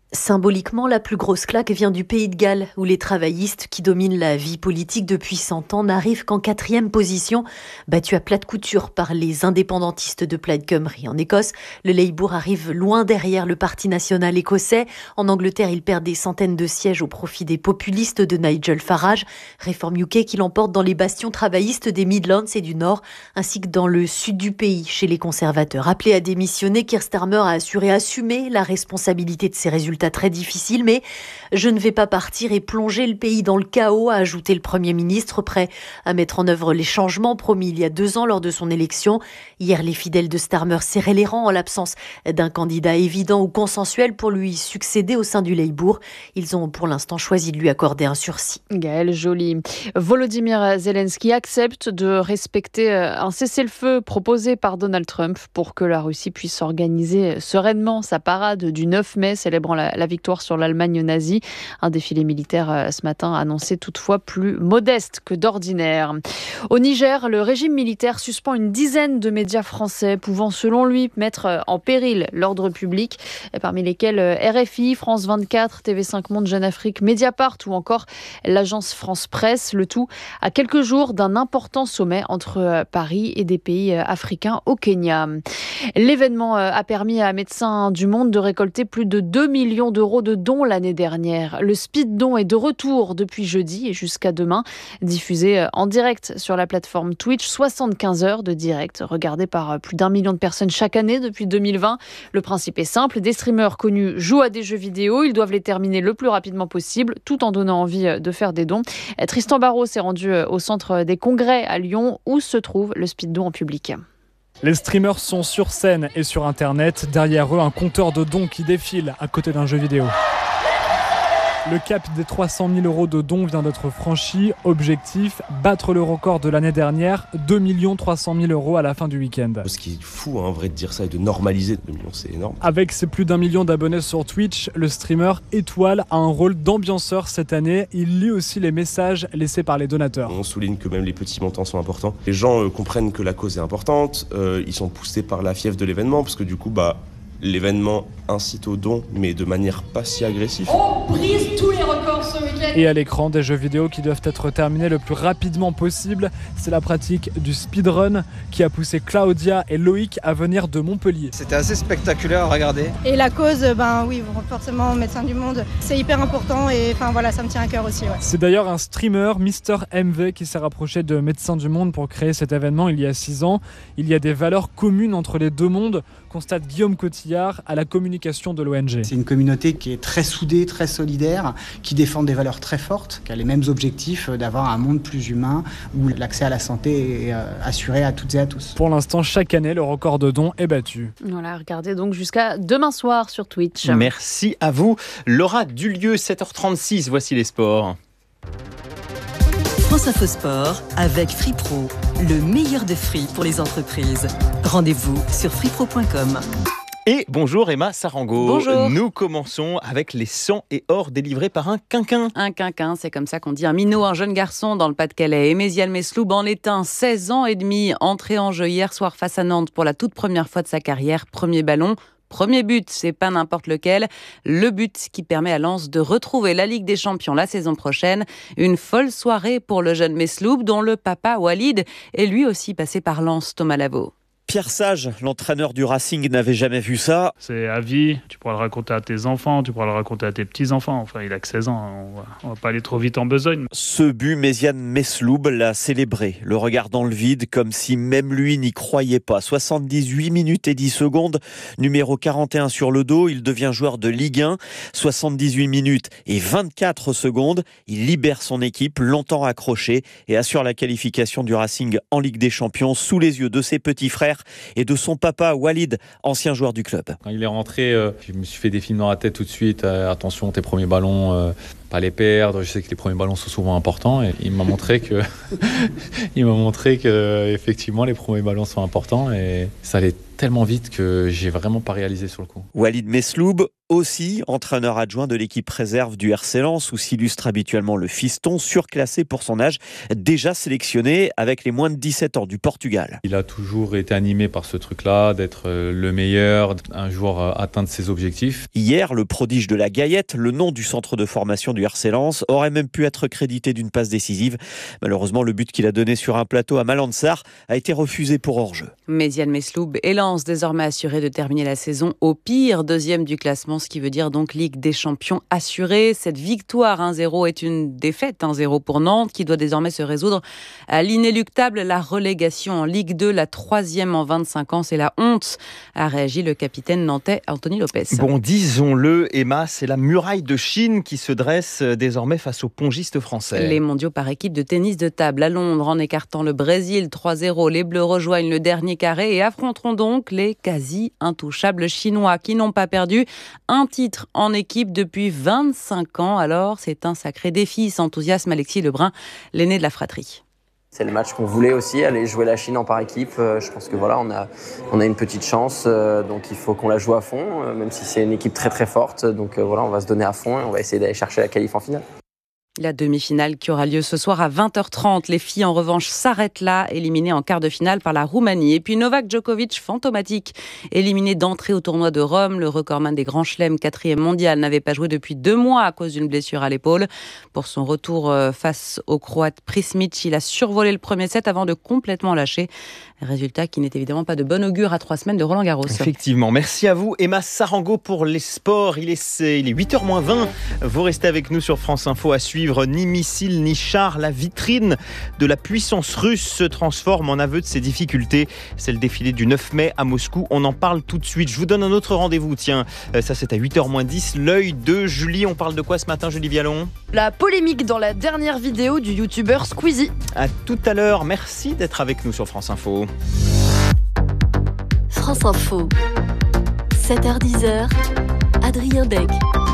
Symboliquement, la plus grosse claque vient du Pays de Galles, où les travaillistes qui dominent la vie politique depuis cent ans n'arrivent qu'en quatrième position, battus à plat de couture par les indépendantistes de Plaid Cymru. En Écosse, le Labour arrive loin derrière le Parti national écossais. En Angleterre, il perd des centaines de sièges au profit des populistes de Nigel Farage. Réforme U K qui l'emporte dans les bastions travaillistes des Midlands et du Nord, ainsi que dans le sud du pays, chez les conservateurs. Appelé à démissionner, Keir Starmer a assuré assumer la responsabilité de ses résultats très difficile, mais je ne vais pas partir et plonger le pays dans le chaos, a ajouté le Premier ministre, prêt à mettre en œuvre les changements promis il y a deux ans lors de son élection. Hier, les fidèles de Starmer serraient les rangs en l'absence d'un candidat évident ou consensuel pour lui succéder au sein du Labour. Ils ont pour l'instant choisi de lui accorder un sursis. Gaëlle Joly. Volodymyr Zelensky accepte de respecter un cessez-le-feu proposé par Donald Trump pour que la Russie puisse organiser sereinement sa parade du neuf mai, célébrant la la victoire sur l'Allemagne nazie. Un défilé militaire ce matin annoncé toutefois plus modeste que d'ordinaire. Au Niger, le régime militaire suspend une dizaine de médias français pouvant selon lui mettre en péril l'ordre public, parmi lesquels R F I, France vingt-quatre, T V cinq Monde, Jeune Afrique, Mediapart ou encore l'agence France Presse. Le tout à quelques jours d'un important sommet entre Paris et des pays africains au Kenya. L'événement a permis à Médecins du Monde de récolter plus de deux millions d'euros de dons l'année dernière. Le Speed Don est de retour depuis jeudi et jusqu'à demain, diffusé en direct sur la plateforme Twitch. soixante-quinze heures de direct regardées par plus d'un million de personnes chaque année depuis deux mille vingt. Le principe est simple, des streamers connus jouent à des jeux vidéo, ils doivent les terminer le plus rapidement possible tout en donnant envie de faire des dons. Tristan Barraud s'est rendu au centre des congrès à Lyon où se trouve le Speed Don en public. Les streamers sont sur scène et sur internet, derrière eux un compteur de dons qui défile à côté d'un jeu vidéo. Le cap des trois cent mille euros de dons vient d'être franchi. Objectif, battre le record de l'année dernière, deux millions trois cent mille euros à la fin du week-end. Ce qui est fou, hein, en vrai, de dire ça et de normaliser deux millions, c'est énorme. Avec ses plus d'un million d'abonnés sur Twitch, le streamer Étoile a un rôle d'ambianceur cette année. Il lit aussi les messages laissés par les donateurs. On souligne que même les petits montants sont importants. Les gens euh, comprennent que la cause est importante, euh, ils sont poussés par la fièvre de l'événement, parce que du coup, bah... l'événement incite au don, mais de manière pas si agressive. On brise tous les records ce week-end. Et à l'écran, des jeux vidéo qui doivent être terminés le plus rapidement possible. C'est la pratique du speedrun qui a poussé Claudia et Loïc à venir de Montpellier. C'était assez spectaculaire à regarder. Et la cause, ben oui, forcément, Médecins du Monde, c'est hyper important et enfin voilà, ça me tient à cœur aussi. Ouais. C'est d'ailleurs un streamer, Mister M V, qui s'est rapproché de Médecins du Monde pour créer cet événement il y a six ans. Il y a des valeurs communes entre les deux mondes, constate Guillaume Cotillard à la communication de l'O N G. C'est une communauté qui est très soudée, très solidaire, qui défend des valeurs très fortes, qui a les mêmes objectifs d'avoir un monde plus humain où l'accès à la santé est assuré à toutes et à tous. Pour l'instant, chaque année, le record de dons est battu. Voilà, regardez donc jusqu'à demain soir sur Twitch. Merci à vous. Laura Dulieu, sept heures trente-six, voici les sports. France Info Sport avec Free Pro, le meilleur de free pour les entreprises. Rendez-vous sur free pro point com. Et bonjour Emma Sarango. Bonjour. Nous commençons avec les cent et or délivrés par un quinquin. Un quinquin, c'est comme ça qu'on dit. Un minot, un jeune garçon dans le Pas-de-Calais. Méziane Mesloub en est un, seize ans et demi, entré en jeu hier soir face à Nantes pour la toute première fois de sa carrière. Premier ballon. Premier but, c'est pas n'importe lequel. Le but qui permet à Lens de retrouver la Ligue des Champions la saison prochaine. Une folle soirée pour le jeune Mesloub, dont le papa Walid est lui aussi passé par Lens. Thomas Lavaux. Pierre Sage, l'entraîneur du Racing, n'avait jamais vu ça. C'est à vie, tu pourras le raconter à tes enfants, tu pourras le raconter à tes petits-enfants. Enfin, il a que seize ans, on va, on va pas aller trop vite en besogne. Ce but, Méziane Mesloub l'a célébré, le regard dans le vide, comme si même lui n'y croyait pas. soixante-dix-huit minutes et dix secondes, numéro quarante et un sur le dos, il devient joueur de Ligue un. soixante-dix-huit minutes et vingt-quatre secondes, il libère son équipe, longtemps accrochée, et assure la qualification du Racing en Ligue des Champions sous les yeux de ses petits frères et de son papa Walid, ancien joueur du club. Quand il est rentré, euh, je me suis fait des films dans la tête tout de suite. Euh, attention, tes premiers ballons, euh, pas les perdre. Je sais que les premiers ballons sont souvent importants. Et il m'a montré que, il m'a montré que effectivement les premiers ballons sont importants et ça allait tellement vite que j'ai vraiment pas réalisé sur le coup. Walid Mesloub, aussi entraîneur adjoint de l'équipe réserve du R C Lens où s'illustre habituellement le fiston, surclassé pour son âge, déjà sélectionné avec les moins de dix-sept ans du Portugal. Il a toujours été animé par ce truc-là, d'être le meilleur, un joueur atteindre ses objectifs. Hier, le prodige de la Gaillette, le nom du centre de formation du R C Lens, aurait même pu être crédité d'une passe décisive. Malheureusement, le but qu'il a donné sur un plateau à Malandsar a été refusé pour hors-jeu. Méziane Mesloub et Lens désormais assuré de terminer la saison au pire deuxième du classement, ce qui veut dire donc Ligue des Champions assurée. Cette victoire un zéro est une défaite un zéro pour Nantes qui doit désormais se résoudre à l'inéluctable, la relégation en Ligue deux, la troisième en vingt-cinq ans. C'est la honte, a réagi le capitaine nantais Anthony Lopez. Bon, disons-le, Emma, c'est la muraille de Chine qui se dresse désormais face aux pongistes français. Les mondiaux par équipe de tennis de table à Londres en écartant le Brésil trois zéro. Les Bleus rejoignent le dernier carré et affronteront donc les quasi intouchables Chinois qui n'ont pas perdu un titre en équipe depuis vingt-cinq ans. Alors, c'est un sacré défi, s'enthousiasme Alexis Lebrun, l'aîné de la fratrie. C'est le match qu'on voulait aussi, aller jouer la Chine en par équipe. Euh, je pense que voilà, on a, on a une petite chance, euh, donc il faut qu'on la joue à fond, euh, même si c'est une équipe très très forte. Donc euh, voilà, on va se donner à fond et on va essayer d'aller chercher la qualif en finale. La demi-finale qui aura lieu ce soir à vingt heures trente. Les filles, en revanche, s'arrêtent là, éliminées en quart de finale par la Roumanie. Et puis Novak Djokovic, fantomatique, éliminé d'entrée au tournoi de Rome. Le recordman des grands chelems, quatrième mondial, n'avait pas joué depuis deux mois à cause d'une blessure à l'épaule. Pour son retour face au Croate Prismic, il a survolé le premier set avant de complètement lâcher. Résultat qui n'est évidemment pas de bon augure à trois semaines de Roland Garros. Effectivement. Merci à vous, Emma Sarango, pour les sports. Il est, il est huit heures moins vingt. Vous restez avec nous sur France Info à suivre. Ni missile, ni char. La vitrine de la puissance russe se transforme en aveu de ses difficultés. C'est le défilé du neuf mai à Moscou. On en parle tout de suite. Je vous donne un autre rendez-vous. Tiens, ça c'est à huit heures moins dix. L'œil de Julie. On parle de quoi ce matin, Julie Vialon ? La polémique dans la dernière vidéo du youtubeur Squeezie. À tout à l'heure. Merci d'être avec nous sur France Info. France Info, sept heures dix, Adrien Deg.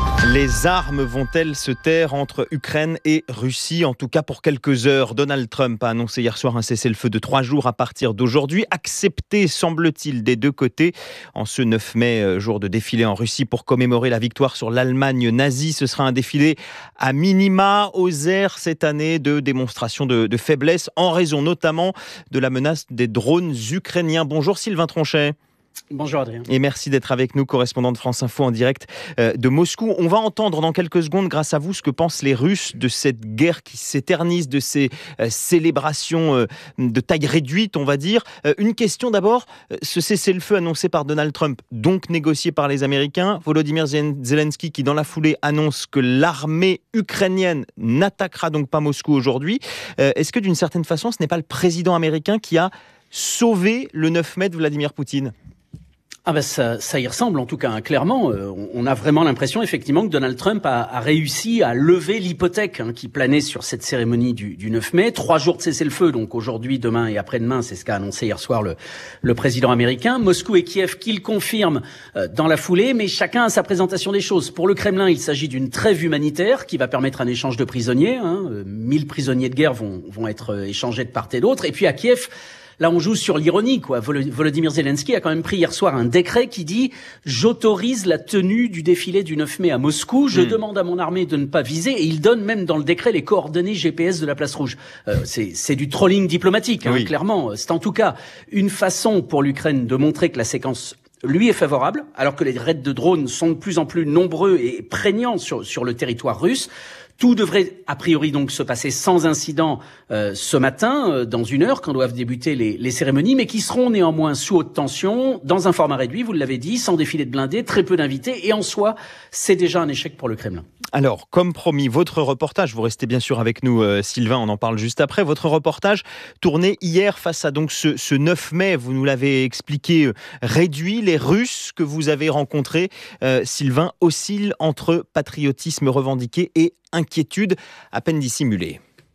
Les armes vont-elles se taire entre Ukraine et Russie ? En tout cas pour quelques heures. Donald Trump a annoncé hier soir un cessez-le-feu de trois jours à partir d'aujourd'hui, accepté semble-t-il des deux côtés. En ce neuf mai, jour de défilé en Russie pour commémorer la victoire sur l'Allemagne nazie, ce sera un défilé à minima aux airs cette année de démonstration de, de faiblesse en raison notamment de la menace des drones ukrainiens. Bonjour Sylvain Tronchet. Bonjour Adrien. Et merci d'être avec nous, correspondant de France Info en direct de Moscou. On va entendre dans quelques secondes, grâce à vous, ce que pensent les Russes de cette guerre qui s'éternise, de ces célébrations de taille réduite, on va dire. Une question d'abord, ce cessez-le-feu annoncé par Donald Trump, donc négocié par les Américains. Volodymyr Zelensky qui, dans la foulée, annonce que l'armée ukrainienne n'attaquera donc pas Moscou aujourd'hui. Est-ce que d'une certaine façon, ce n'est pas le président américain qui a sauvé le neuf mai de Vladimir Poutine ? Ah ben ça, ça y ressemble en tout cas, hein. Clairement. Euh, on a vraiment l'impression effectivement que Donald Trump a, a réussi à lever l'hypothèque hein, qui planait sur cette cérémonie du, du neuf mai. Trois jours de cessez-le-feu, donc aujourd'hui, demain et après-demain, c'est ce qu'a annoncé hier soir le, le président américain. Moscou et Kiev qui le confirment euh, dans la foulée, mais chacun a sa présentation des choses. Pour le Kremlin, il s'agit d'une trêve humanitaire qui va permettre un échange de prisonniers. Hein. Euh, mille prisonniers de guerre vont, vont être euh, échangés de part et d'autre. Et puis à Kiev, là, on joue sur l'ironie, quoi. Volodymyr Zelensky a quand même pris hier soir un décret qui dit « J'autorise la tenue du défilé du neuf mai à Moscou. Je mmh. demande à mon armée de ne pas viser. » Et il donne même dans le décret les coordonnées G P S de la place rouge. Euh, c'est, c'est du trolling diplomatique, hein, oui. Clairement. C'est en tout cas une façon pour l'Ukraine de montrer que la séquence lui est favorable, alors que les raids de drones sont de plus en plus nombreux et prégnants sur, sur le territoire russe. Tout devrait a priori donc se passer sans incident euh, ce matin, euh, dans une heure, quand doivent débuter les, les cérémonies, mais qui seront néanmoins sous haute tension, dans un format réduit, vous l'avez dit, sans défilé de blindés, très peu d'invités, et en soi, c'est déjà un échec pour le Kremlin. Alors, comme promis, votre reportage, vous restez bien sûr avec nous, euh, Sylvain, on en parle juste après, votre reportage tourné hier face à donc ce, ce neuf mai, vous nous l'avez expliqué, euh, réduit, les Russes que vous avez rencontrés, euh, Sylvain, oscillent entre patriotisme revendiqué et inquiétude à peine dissimulée.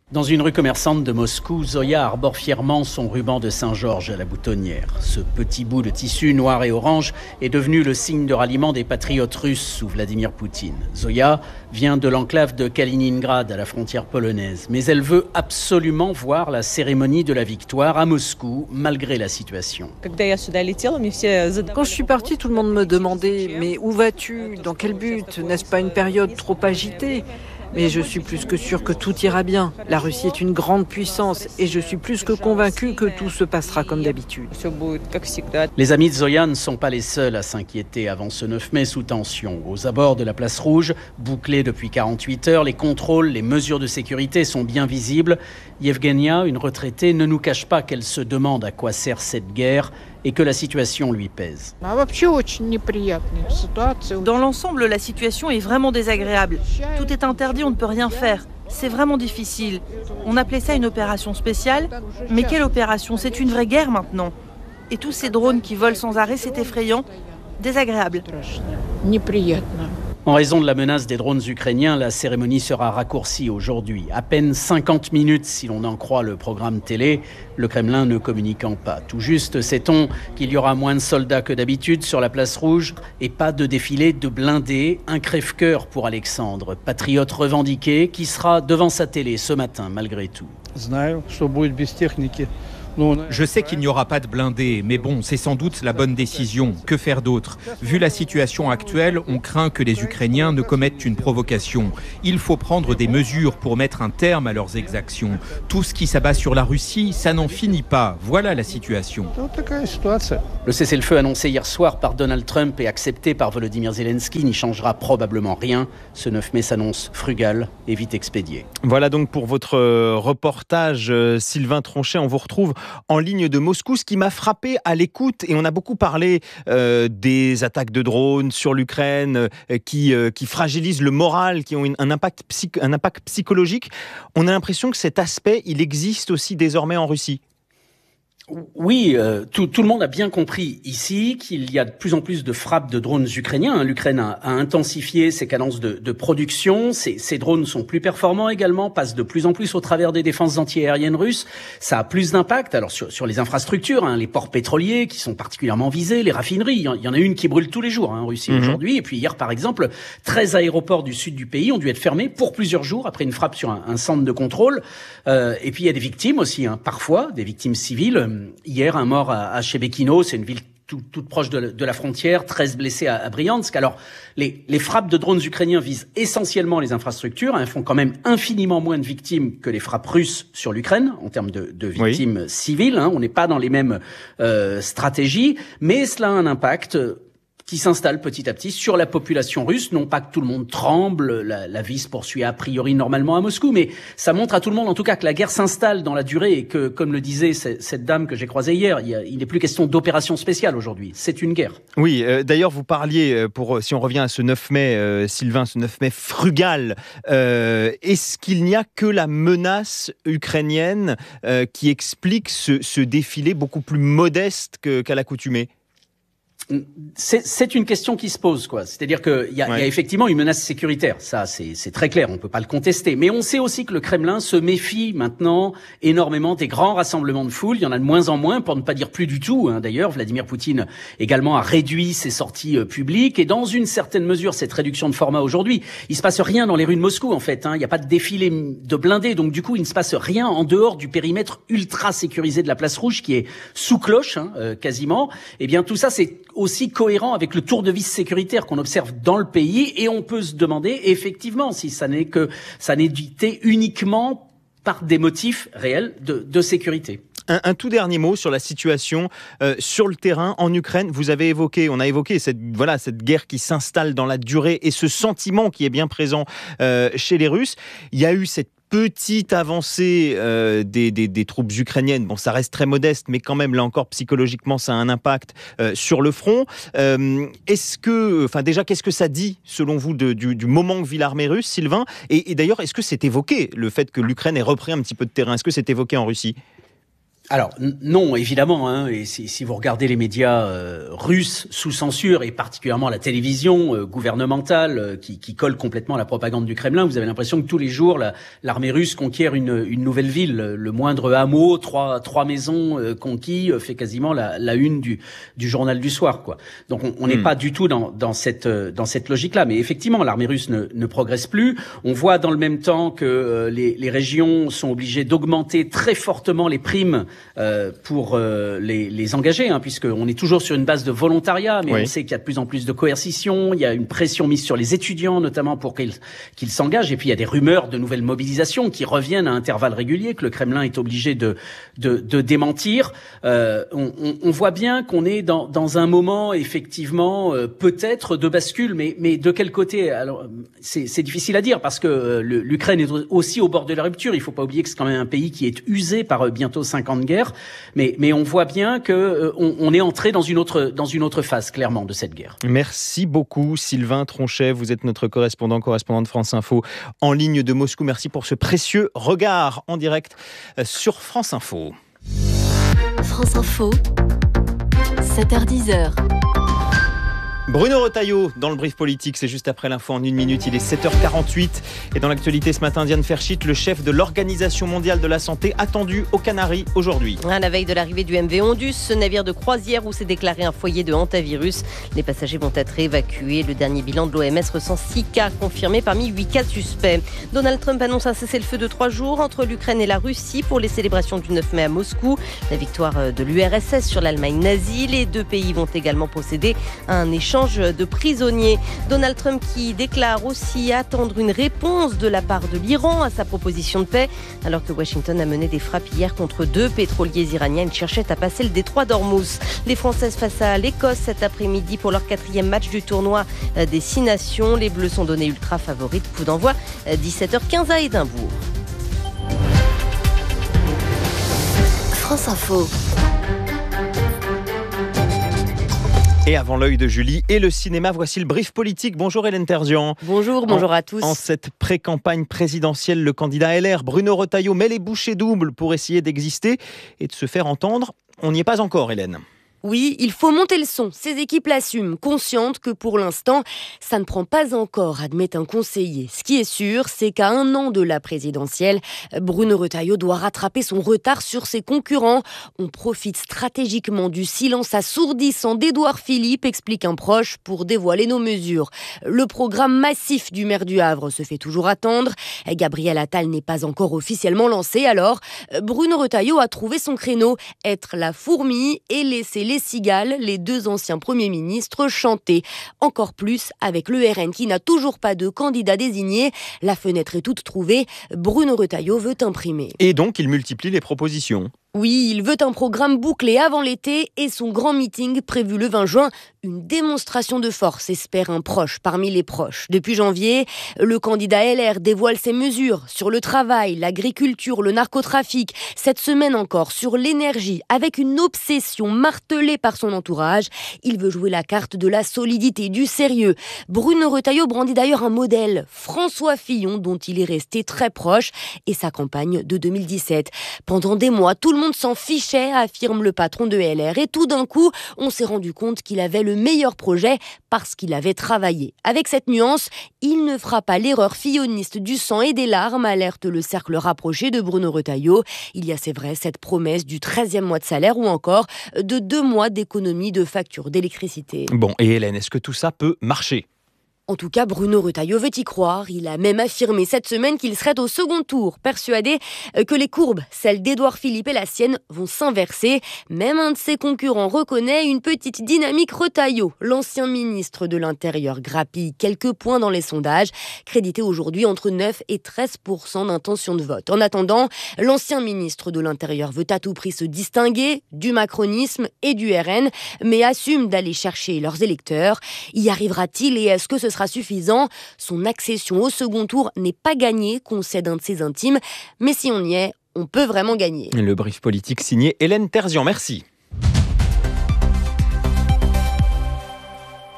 Dans une rue commerçante de Moscou, Zoya arbore fièrement son ruban de Saint-Georges à la boutonnière. Ce petit bout de tissu noir et orange est devenu le signe de ralliement des patriotes russes sous Vladimir Poutine. Zoya vient de l'enclave de Kaliningrad à la frontière polonaise, mais elle veut absolument voir la cérémonie de la victoire à Moscou, malgré la situation. Quand je suis partie, tout le monde me demandait « Mais où vas-tu ? Dans quel but ? N'est-ce pas une période trop agitée ?» Mais je suis plus que sûre que tout ira bien. La Russie est une grande puissance et je suis plus que convaincue que tout se passera comme d'habitude. Les amis de Zoya ne sont pas les seuls à s'inquiéter avant ce neuf mai sous tension. Aux abords de la place Rouge, bouclée depuis quarante-huit heures, les contrôles, les mesures de sécurité sont bien visibles. Yevgenia, une retraitée, ne nous cache pas qu'elle se demande à quoi sert cette guerre et que la situation lui pèse. Dans l'ensemble, la situation est vraiment désagréable. Tout est interdit, on ne peut rien faire. C'est vraiment difficile. On appelait ça une opération spéciale, mais quelle opération ? C'est une vraie guerre maintenant. Et tous ces drones qui volent sans arrêt, c'est effrayant, désagréable. En raison de la menace des drones ukrainiens, la cérémonie sera raccourcie aujourd'hui. À peine cinquante minutes si l'on en croit le programme télé, le Kremlin ne communiquant pas. Tout juste sait-on qu'il y aura moins de soldats que d'habitude sur la place Rouge et pas de défilé de blindés. Un crève-cœur pour Alexandre, patriote revendiqué, qui sera devant sa télé ce matin malgré tout. Je sais qu'il n'y aura pas de blindés, mais bon, c'est sans doute la bonne décision. Que faire d'autre ? Vu la situation actuelle, on craint que les Ukrainiens ne commettent une provocation. Il faut prendre des mesures pour mettre un terme à leurs exactions. Tout ce qui s'abat sur la Russie, ça n'en finit pas. Voilà la situation. Le cessez-le-feu annoncé hier soir par Donald Trump et accepté par Volodymyr Zelensky n'y changera probablement rien. Ce neuf mai s'annonce frugal et vite expédié. Voilà donc pour votre reportage, Sylvain Tronchet. On vous retrouve en ligne de Moscou. Ce qui m'a frappé à l'écoute, et on a beaucoup parlé euh, des attaques de drones sur l'Ukraine euh, qui, euh, qui fragilisent le moral, qui ont une, un, impact psych, un impact psychologique. On a l'impression que cet aspect, il existe aussi désormais en Russie. Oui, euh, tout, tout le monde a bien compris ici qu'il y a de plus en plus de frappes de drones ukrainiens. L'Ukraine a, a intensifié ses cadences de, de production. Ces, ces drones sont plus performants également, passent de plus en plus au travers des défenses antiaériennes russes. Ça a plus d'impact alors sur, sur les infrastructures, hein, les ports pétroliers qui sont particulièrement visés, les raffineries. Il y en, il y en a une qui brûle tous les jours hein, en Russie mmh. aujourd'hui. Et puis hier, par exemple, treize aéroports du sud du pays ont dû être fermés pour plusieurs jours après une frappe sur un, un centre de contrôle. Euh, et puis il y a des victimes aussi, hein, parfois des victimes civiles. Hier, un mort à, à Shebekino, c'est une ville tout, toute proche de, de la frontière, treize blessés à, à Briansk. Alors, les, les frappes de drones ukrainiens visent essentiellement les infrastructures. Elles font quand même infiniment moins de victimes que les frappes russes sur l'Ukraine, en termes de, de victimes oui. civiles. Hein. On n'est pas dans les mêmes euh, stratégies, mais cela a un impact qui s'installe petit à petit sur la population russe. Non pas que tout le monde tremble, la, la vie se poursuit a priori normalement à Moscou, mais ça montre à tout le monde en tout cas que la guerre s'installe dans la durée et que, comme le disait cette, cette dame que j'ai croisée hier, il n'est plus question d'opération spéciale aujourd'hui, c'est une guerre. Oui, euh, d'ailleurs vous parliez, pour, si on revient à ce neuf mai, euh, Sylvain, ce neuf mai frugal, euh, est-ce qu'il n'y a que la menace ukrainienne euh, qui explique ce, ce défilé beaucoup plus modeste que, qu'à l'accoutumée ? C'est, c'est une question qui se pose, quoi. C'est-à-dire qu'il y, ouais. y a effectivement une menace sécuritaire. Ça, c'est, c'est très clair. On peut pas le contester. Mais on sait aussi que le Kremlin se méfie maintenant énormément des grands rassemblements de foule. Il y en a de moins en moins, pour ne pas dire plus du tout. Hein. D'ailleurs, Vladimir Poutine également a réduit ses sorties euh, publiques. Et dans une certaine mesure, cette réduction de format aujourd'hui, il se passe rien dans les rues de Moscou, en fait. Hein. Il n'y a pas de défilé de blindés. Donc, du coup, il ne se passe rien en dehors du périmètre ultra sécurisé de la place Rouge, qui est sous cloche, hein, euh, quasiment. Eh bien, tout ça, c'est aussi cohérent avec le tour de vis sécuritaire qu'on observe dans le pays, et on peut se demander effectivement si ça n'est que ça n'est dicté uniquement par des motifs réels de, de sécurité. Un, un tout dernier mot sur la situation euh, sur le terrain en Ukraine. Vous avez évoqué, on a évoqué cette voilà cette guerre qui s'installe dans la durée et ce sentiment qui est bien présent euh, chez les Russes. Il y a eu cette petite avancée euh, des, des, des troupes ukrainiennes. Bon, ça reste très modeste, mais quand même, là encore, psychologiquement, ça a un impact euh, sur le front. Euh, est-ce que, enfin, déjà, qu'est-ce que ça dit, selon vous, de, du, du moment que vit l'armée russe, Sylvain ? Et, et d'ailleurs, est-ce que c'est évoqué, le fait que l'Ukraine ait repris un petit peu de terrain ? Est-ce que c'est évoqué en Russie ? Alors n- non, évidemment. Hein, et si, si vous regardez les médias euh, russes sous censure, et particulièrement la télévision euh, gouvernementale euh, qui, qui colle complètement à la propagande du Kremlin, vous avez l'impression que tous les jours, la, l'armée russe conquiert une, une nouvelle ville. Le moindre hameau, trois, trois maisons euh, conquis, euh, fait quasiment la, la une du, du journal du soir, quoi. Donc on n'est mmh. pas du tout dans, dans cette, euh, dans cette logique-là. Mais effectivement, l'armée russe ne, ne progresse plus. On voit dans le même temps que euh, les, les régions sont obligées d'augmenter très fortement les primes Euh, pour euh, les, les engager, hein, puisqu'on est toujours sur une base de volontariat, mais oui. on sait qu'il y a de plus en plus de coercition, il y a une pression mise sur les étudiants, notamment pour qu'ils, qu'ils s'engagent, et puis il y a des rumeurs de nouvelles mobilisations qui reviennent à intervalles réguliers, que le Kremlin est obligé de, de, de démentir. Euh, on, on, on voit bien qu'on est dans, dans un moment, effectivement, euh, peut-être de bascule, mais, mais de quel côté? Alors, c'est, c'est difficile à dire, parce que euh, le, l'Ukraine est aussi au bord de la rupture. Il faut pas oublier que c'est quand même un pays qui est usé par euh, bientôt cinq ans de guerre. Mais, mais on voit bien que euh, on, on est entré dans une autre dans une autre phase clairement de cette guerre. Merci beaucoup Sylvain Tronchet, vous êtes notre correspondant correspondant de France Info en ligne de Moscou. Merci pour ce précieux regard en direct sur France Info. France Info, sept heures dix. Bruno Retailleau dans le brief politique, c'est juste après l'info en une minute, il est sept heures quarante-huit. Et dans l'actualité ce matin, Diane Ferschit, le chef de l'Organisation mondiale de la santé, attendu aux Canaries aujourd'hui. À la veille de l'arrivée du M V Ondus, ce navire de croisière où s'est déclaré un foyer de hantavirus. Les passagers vont être évacués. Le dernier bilan de l'O M S recense six cas confirmés parmi huit cas suspects. Donald Trump annonce un cessez-le-feu de trois jours entre l'Ukraine et la Russie pour les célébrations du neuf mai à Moscou. La victoire de l'U R S S sur l'Allemagne nazie. Les deux pays vont également procéder à un échange de prisonniers. Donald Trump qui déclare aussi attendre une réponse de la part de l'Iran à sa proposition de paix, alors que Washington a mené des frappes hier contre deux pétroliers iraniens qui cherchaient à passer le détroit d'Ormuz. Les Françaises face à l'Écosse cet après-midi pour leur quatrième match du tournoi des Six Nations. Les Bleus sont donnés ultra favorites. Coup d'envoi dix-sept heures quinze à Édimbourg. France Info. Et avant l'œil de Julie et le cinéma, voici le brief politique. Bonjour Hélène Terzian. Bonjour, bonjour en, à tous. En cette pré-campagne présidentielle, le candidat L R, Bruno Retailleau, met les bouchées doubles pour essayer d'exister et de se faire entendre. On n'y est pas encore, Hélène. Oui, il faut monter le son. Ces équipes l'assument, conscientes que pour l'instant, ça ne prend pas encore, admet un conseiller. Ce qui est sûr, c'est qu'à un an de la présidentielle, Bruno Retailleau doit rattraper son retard sur ses concurrents. On profite stratégiquement du silence assourdissant d'Édouard Philippe, explique un proche, pour dévoiler nos mesures. Le programme massif du maire du Havre se fait toujours attendre. Gabriel Attal n'est pas encore officiellement lancé, alors Bruno Retailleau a trouvé son créneau, être la fourmi et laisser les cigales, les deux anciens premiers ministres, chanter. Encore plus avec le R N qui n'a toujours pas de candidat désigné. La fenêtre est toute trouvée. Bruno Retailleau veut imprimer. Et donc, il multiplie les propositions. Oui, il veut un programme bouclé avant l'été et son grand meeting prévu le vingt juin. Une démonstration de force, espère un proche parmi les proches. Depuis janvier, le candidat L R dévoile ses mesures sur le travail, l'agriculture, le narcotrafic. Cette semaine encore, sur l'énergie, avec une obsession martelée par son entourage. Il veut jouer la carte de la solidité, du sérieux. Bruno Retailleau brandit d'ailleurs un modèle, François Fillon, dont il est resté très proche, et sa campagne de deux mille dix-sept. Pendant des mois, tout le monde s'en fichait, affirme le patron de L R. Et tout d'un coup, on s'est rendu compte qu'il avait le meilleur projet parce qu'il avait travaillé. Avec cette nuance, il ne fera pas l'erreur filloniste du sang et des larmes, alerte le cercle rapproché de Bruno Retailleau. Il y a, c'est vrai, cette promesse du treizième mois de salaire ou encore de deux mois d'économie de facture d'électricité. Bon, et Hélène, est-ce que tout ça peut marcher ? En tout cas, Bruno Retailleau veut y croire. Il a même affirmé cette semaine qu'il serait au second tour, persuadé que les courbes, celles d'Édouard Philippe et la sienne, vont s'inverser. Même un de ses concurrents reconnaît une petite dynamique Retailleau. L'ancien ministre de l'Intérieur grappille quelques points dans les sondages, crédité aujourd'hui entre neuf et treize pour cent d'intention de vote. En attendant, l'ancien ministre de l'Intérieur veut à tout prix se distinguer du macronisme et du R N, mais assume d'aller chercher leurs électeurs. Y arrivera-t-il et est-ce que ce sera suffisant? Son accession au second tour n'est pas gagnée, concède un de ses intimes, mais si on y est, on peut vraiment gagner. Le brief politique signé Hélène Terzian, merci.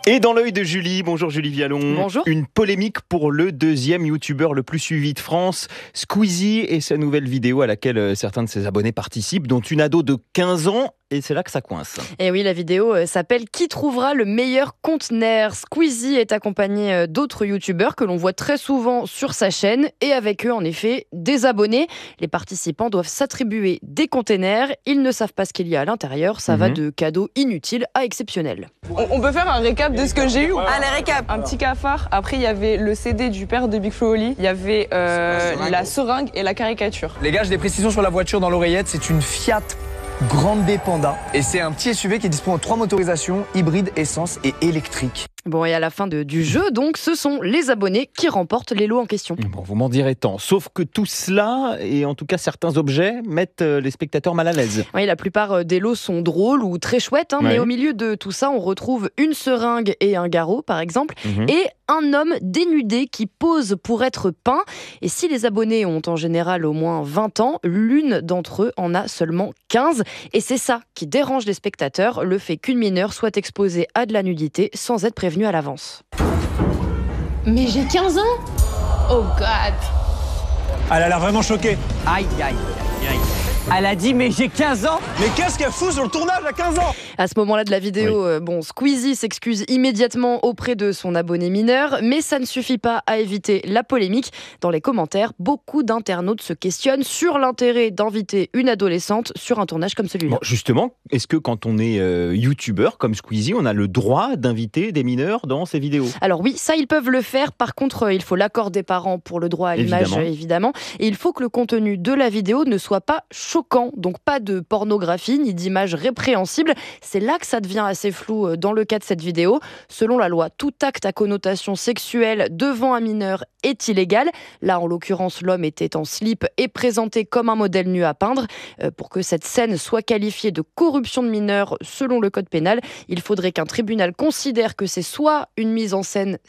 Et dans l'œil de Julie, bonjour Julie Vialon. Bonjour. Une polémique pour le deuxième youtubeur le plus suivi de France, Squeezie, et sa nouvelle vidéo à laquelle certains de ses abonnés participent, dont une ado de quinze ans. Et c'est là que ça coince. Et oui, la vidéo s'appelle « Qui trouvera le meilleur conteneur ?» Squeezie est accompagné d'autres youtubeurs que l'on voit très souvent sur sa chaîne et avec eux, en effet, des abonnés. Les participants doivent s'attribuer des containers. Ils ne savent pas ce qu'il y a à l'intérieur. Ça mmh. va de cadeaux inutiles à exceptionnels. On peut faire un récap de ce que j'ai eu. Allez, récap. Un petit cafard. Après, il y avait le C D du père de Big Flo et Oli. Il y avait euh, la seringue et la caricature. Les gars, j'ai des précisions sur la voiture dans l'oreillette. C'est une Fiat Grande B Panda. Et c'est un petit S U V qui dispose de trois motorisations, hybride, essence et électrique. Bon, et à la fin de, du jeu, donc, ce sont les abonnés qui remportent les lots en question. Bon, vous m'en direz tant. Sauf que tout cela, et en tout cas certains objets, mettent les spectateurs mal à l'aise. Oui, la plupart des lots sont drôles ou très chouettes, hein, ouais. mais au milieu de tout ça, on retrouve une seringue et un garrot, par exemple, mmh. et un homme dénudé qui pose pour être peint. Et si les abonnés ont en général au moins vingt ans, l'une d'entre eux en a seulement quinze. Et c'est ça qui dérange les spectateurs, le fait qu'une mineure soit exposée à de la nudité sans être prévenue à l'avance. Mais j'ai quinze ans ? Oh God. Elle a l'air vraiment choquée. Aïe, aïe, aïe, aïe. Elle a dit, mais j'ai quinze ans. Mais qu'est-ce qu'elle fout sur le tournage à quinze ans ? À ce moment-là de la vidéo, oui. euh, bon, Squeezie s'excuse immédiatement auprès de son abonné mineur, mais ça ne suffit pas à éviter la polémique. Dans les commentaires, beaucoup d'internautes se questionnent sur l'intérêt d'inviter une adolescente sur un tournage comme celui-là. Bon, justement, est-ce que quand on est euh, youtubeur comme Squeezie, on a le droit d'inviter des mineurs dans ses vidéos ? Alors oui, ça ils peuvent le faire. Par contre, euh, il faut l'accord des parents pour le droit à l'image, évidemment. évidemment. Et il faut que le contenu de la vidéo ne soit pas choquant, donc pas de pornographie ni d'images répréhensibles. C'est là que ça devient assez flou dans le cas de cette vidéo. Selon la loi, tout acte à connotation sexuelle devant un mineur est illégal. Là, en l'occurrence, l'homme était en slip et présenté comme un modèle nu à peindre. Euh, pour que cette scène soit qualifiée de corruption de mineur selon le code pénal, il faudrait qu'un tribunal considère que c'est soit une mise en scène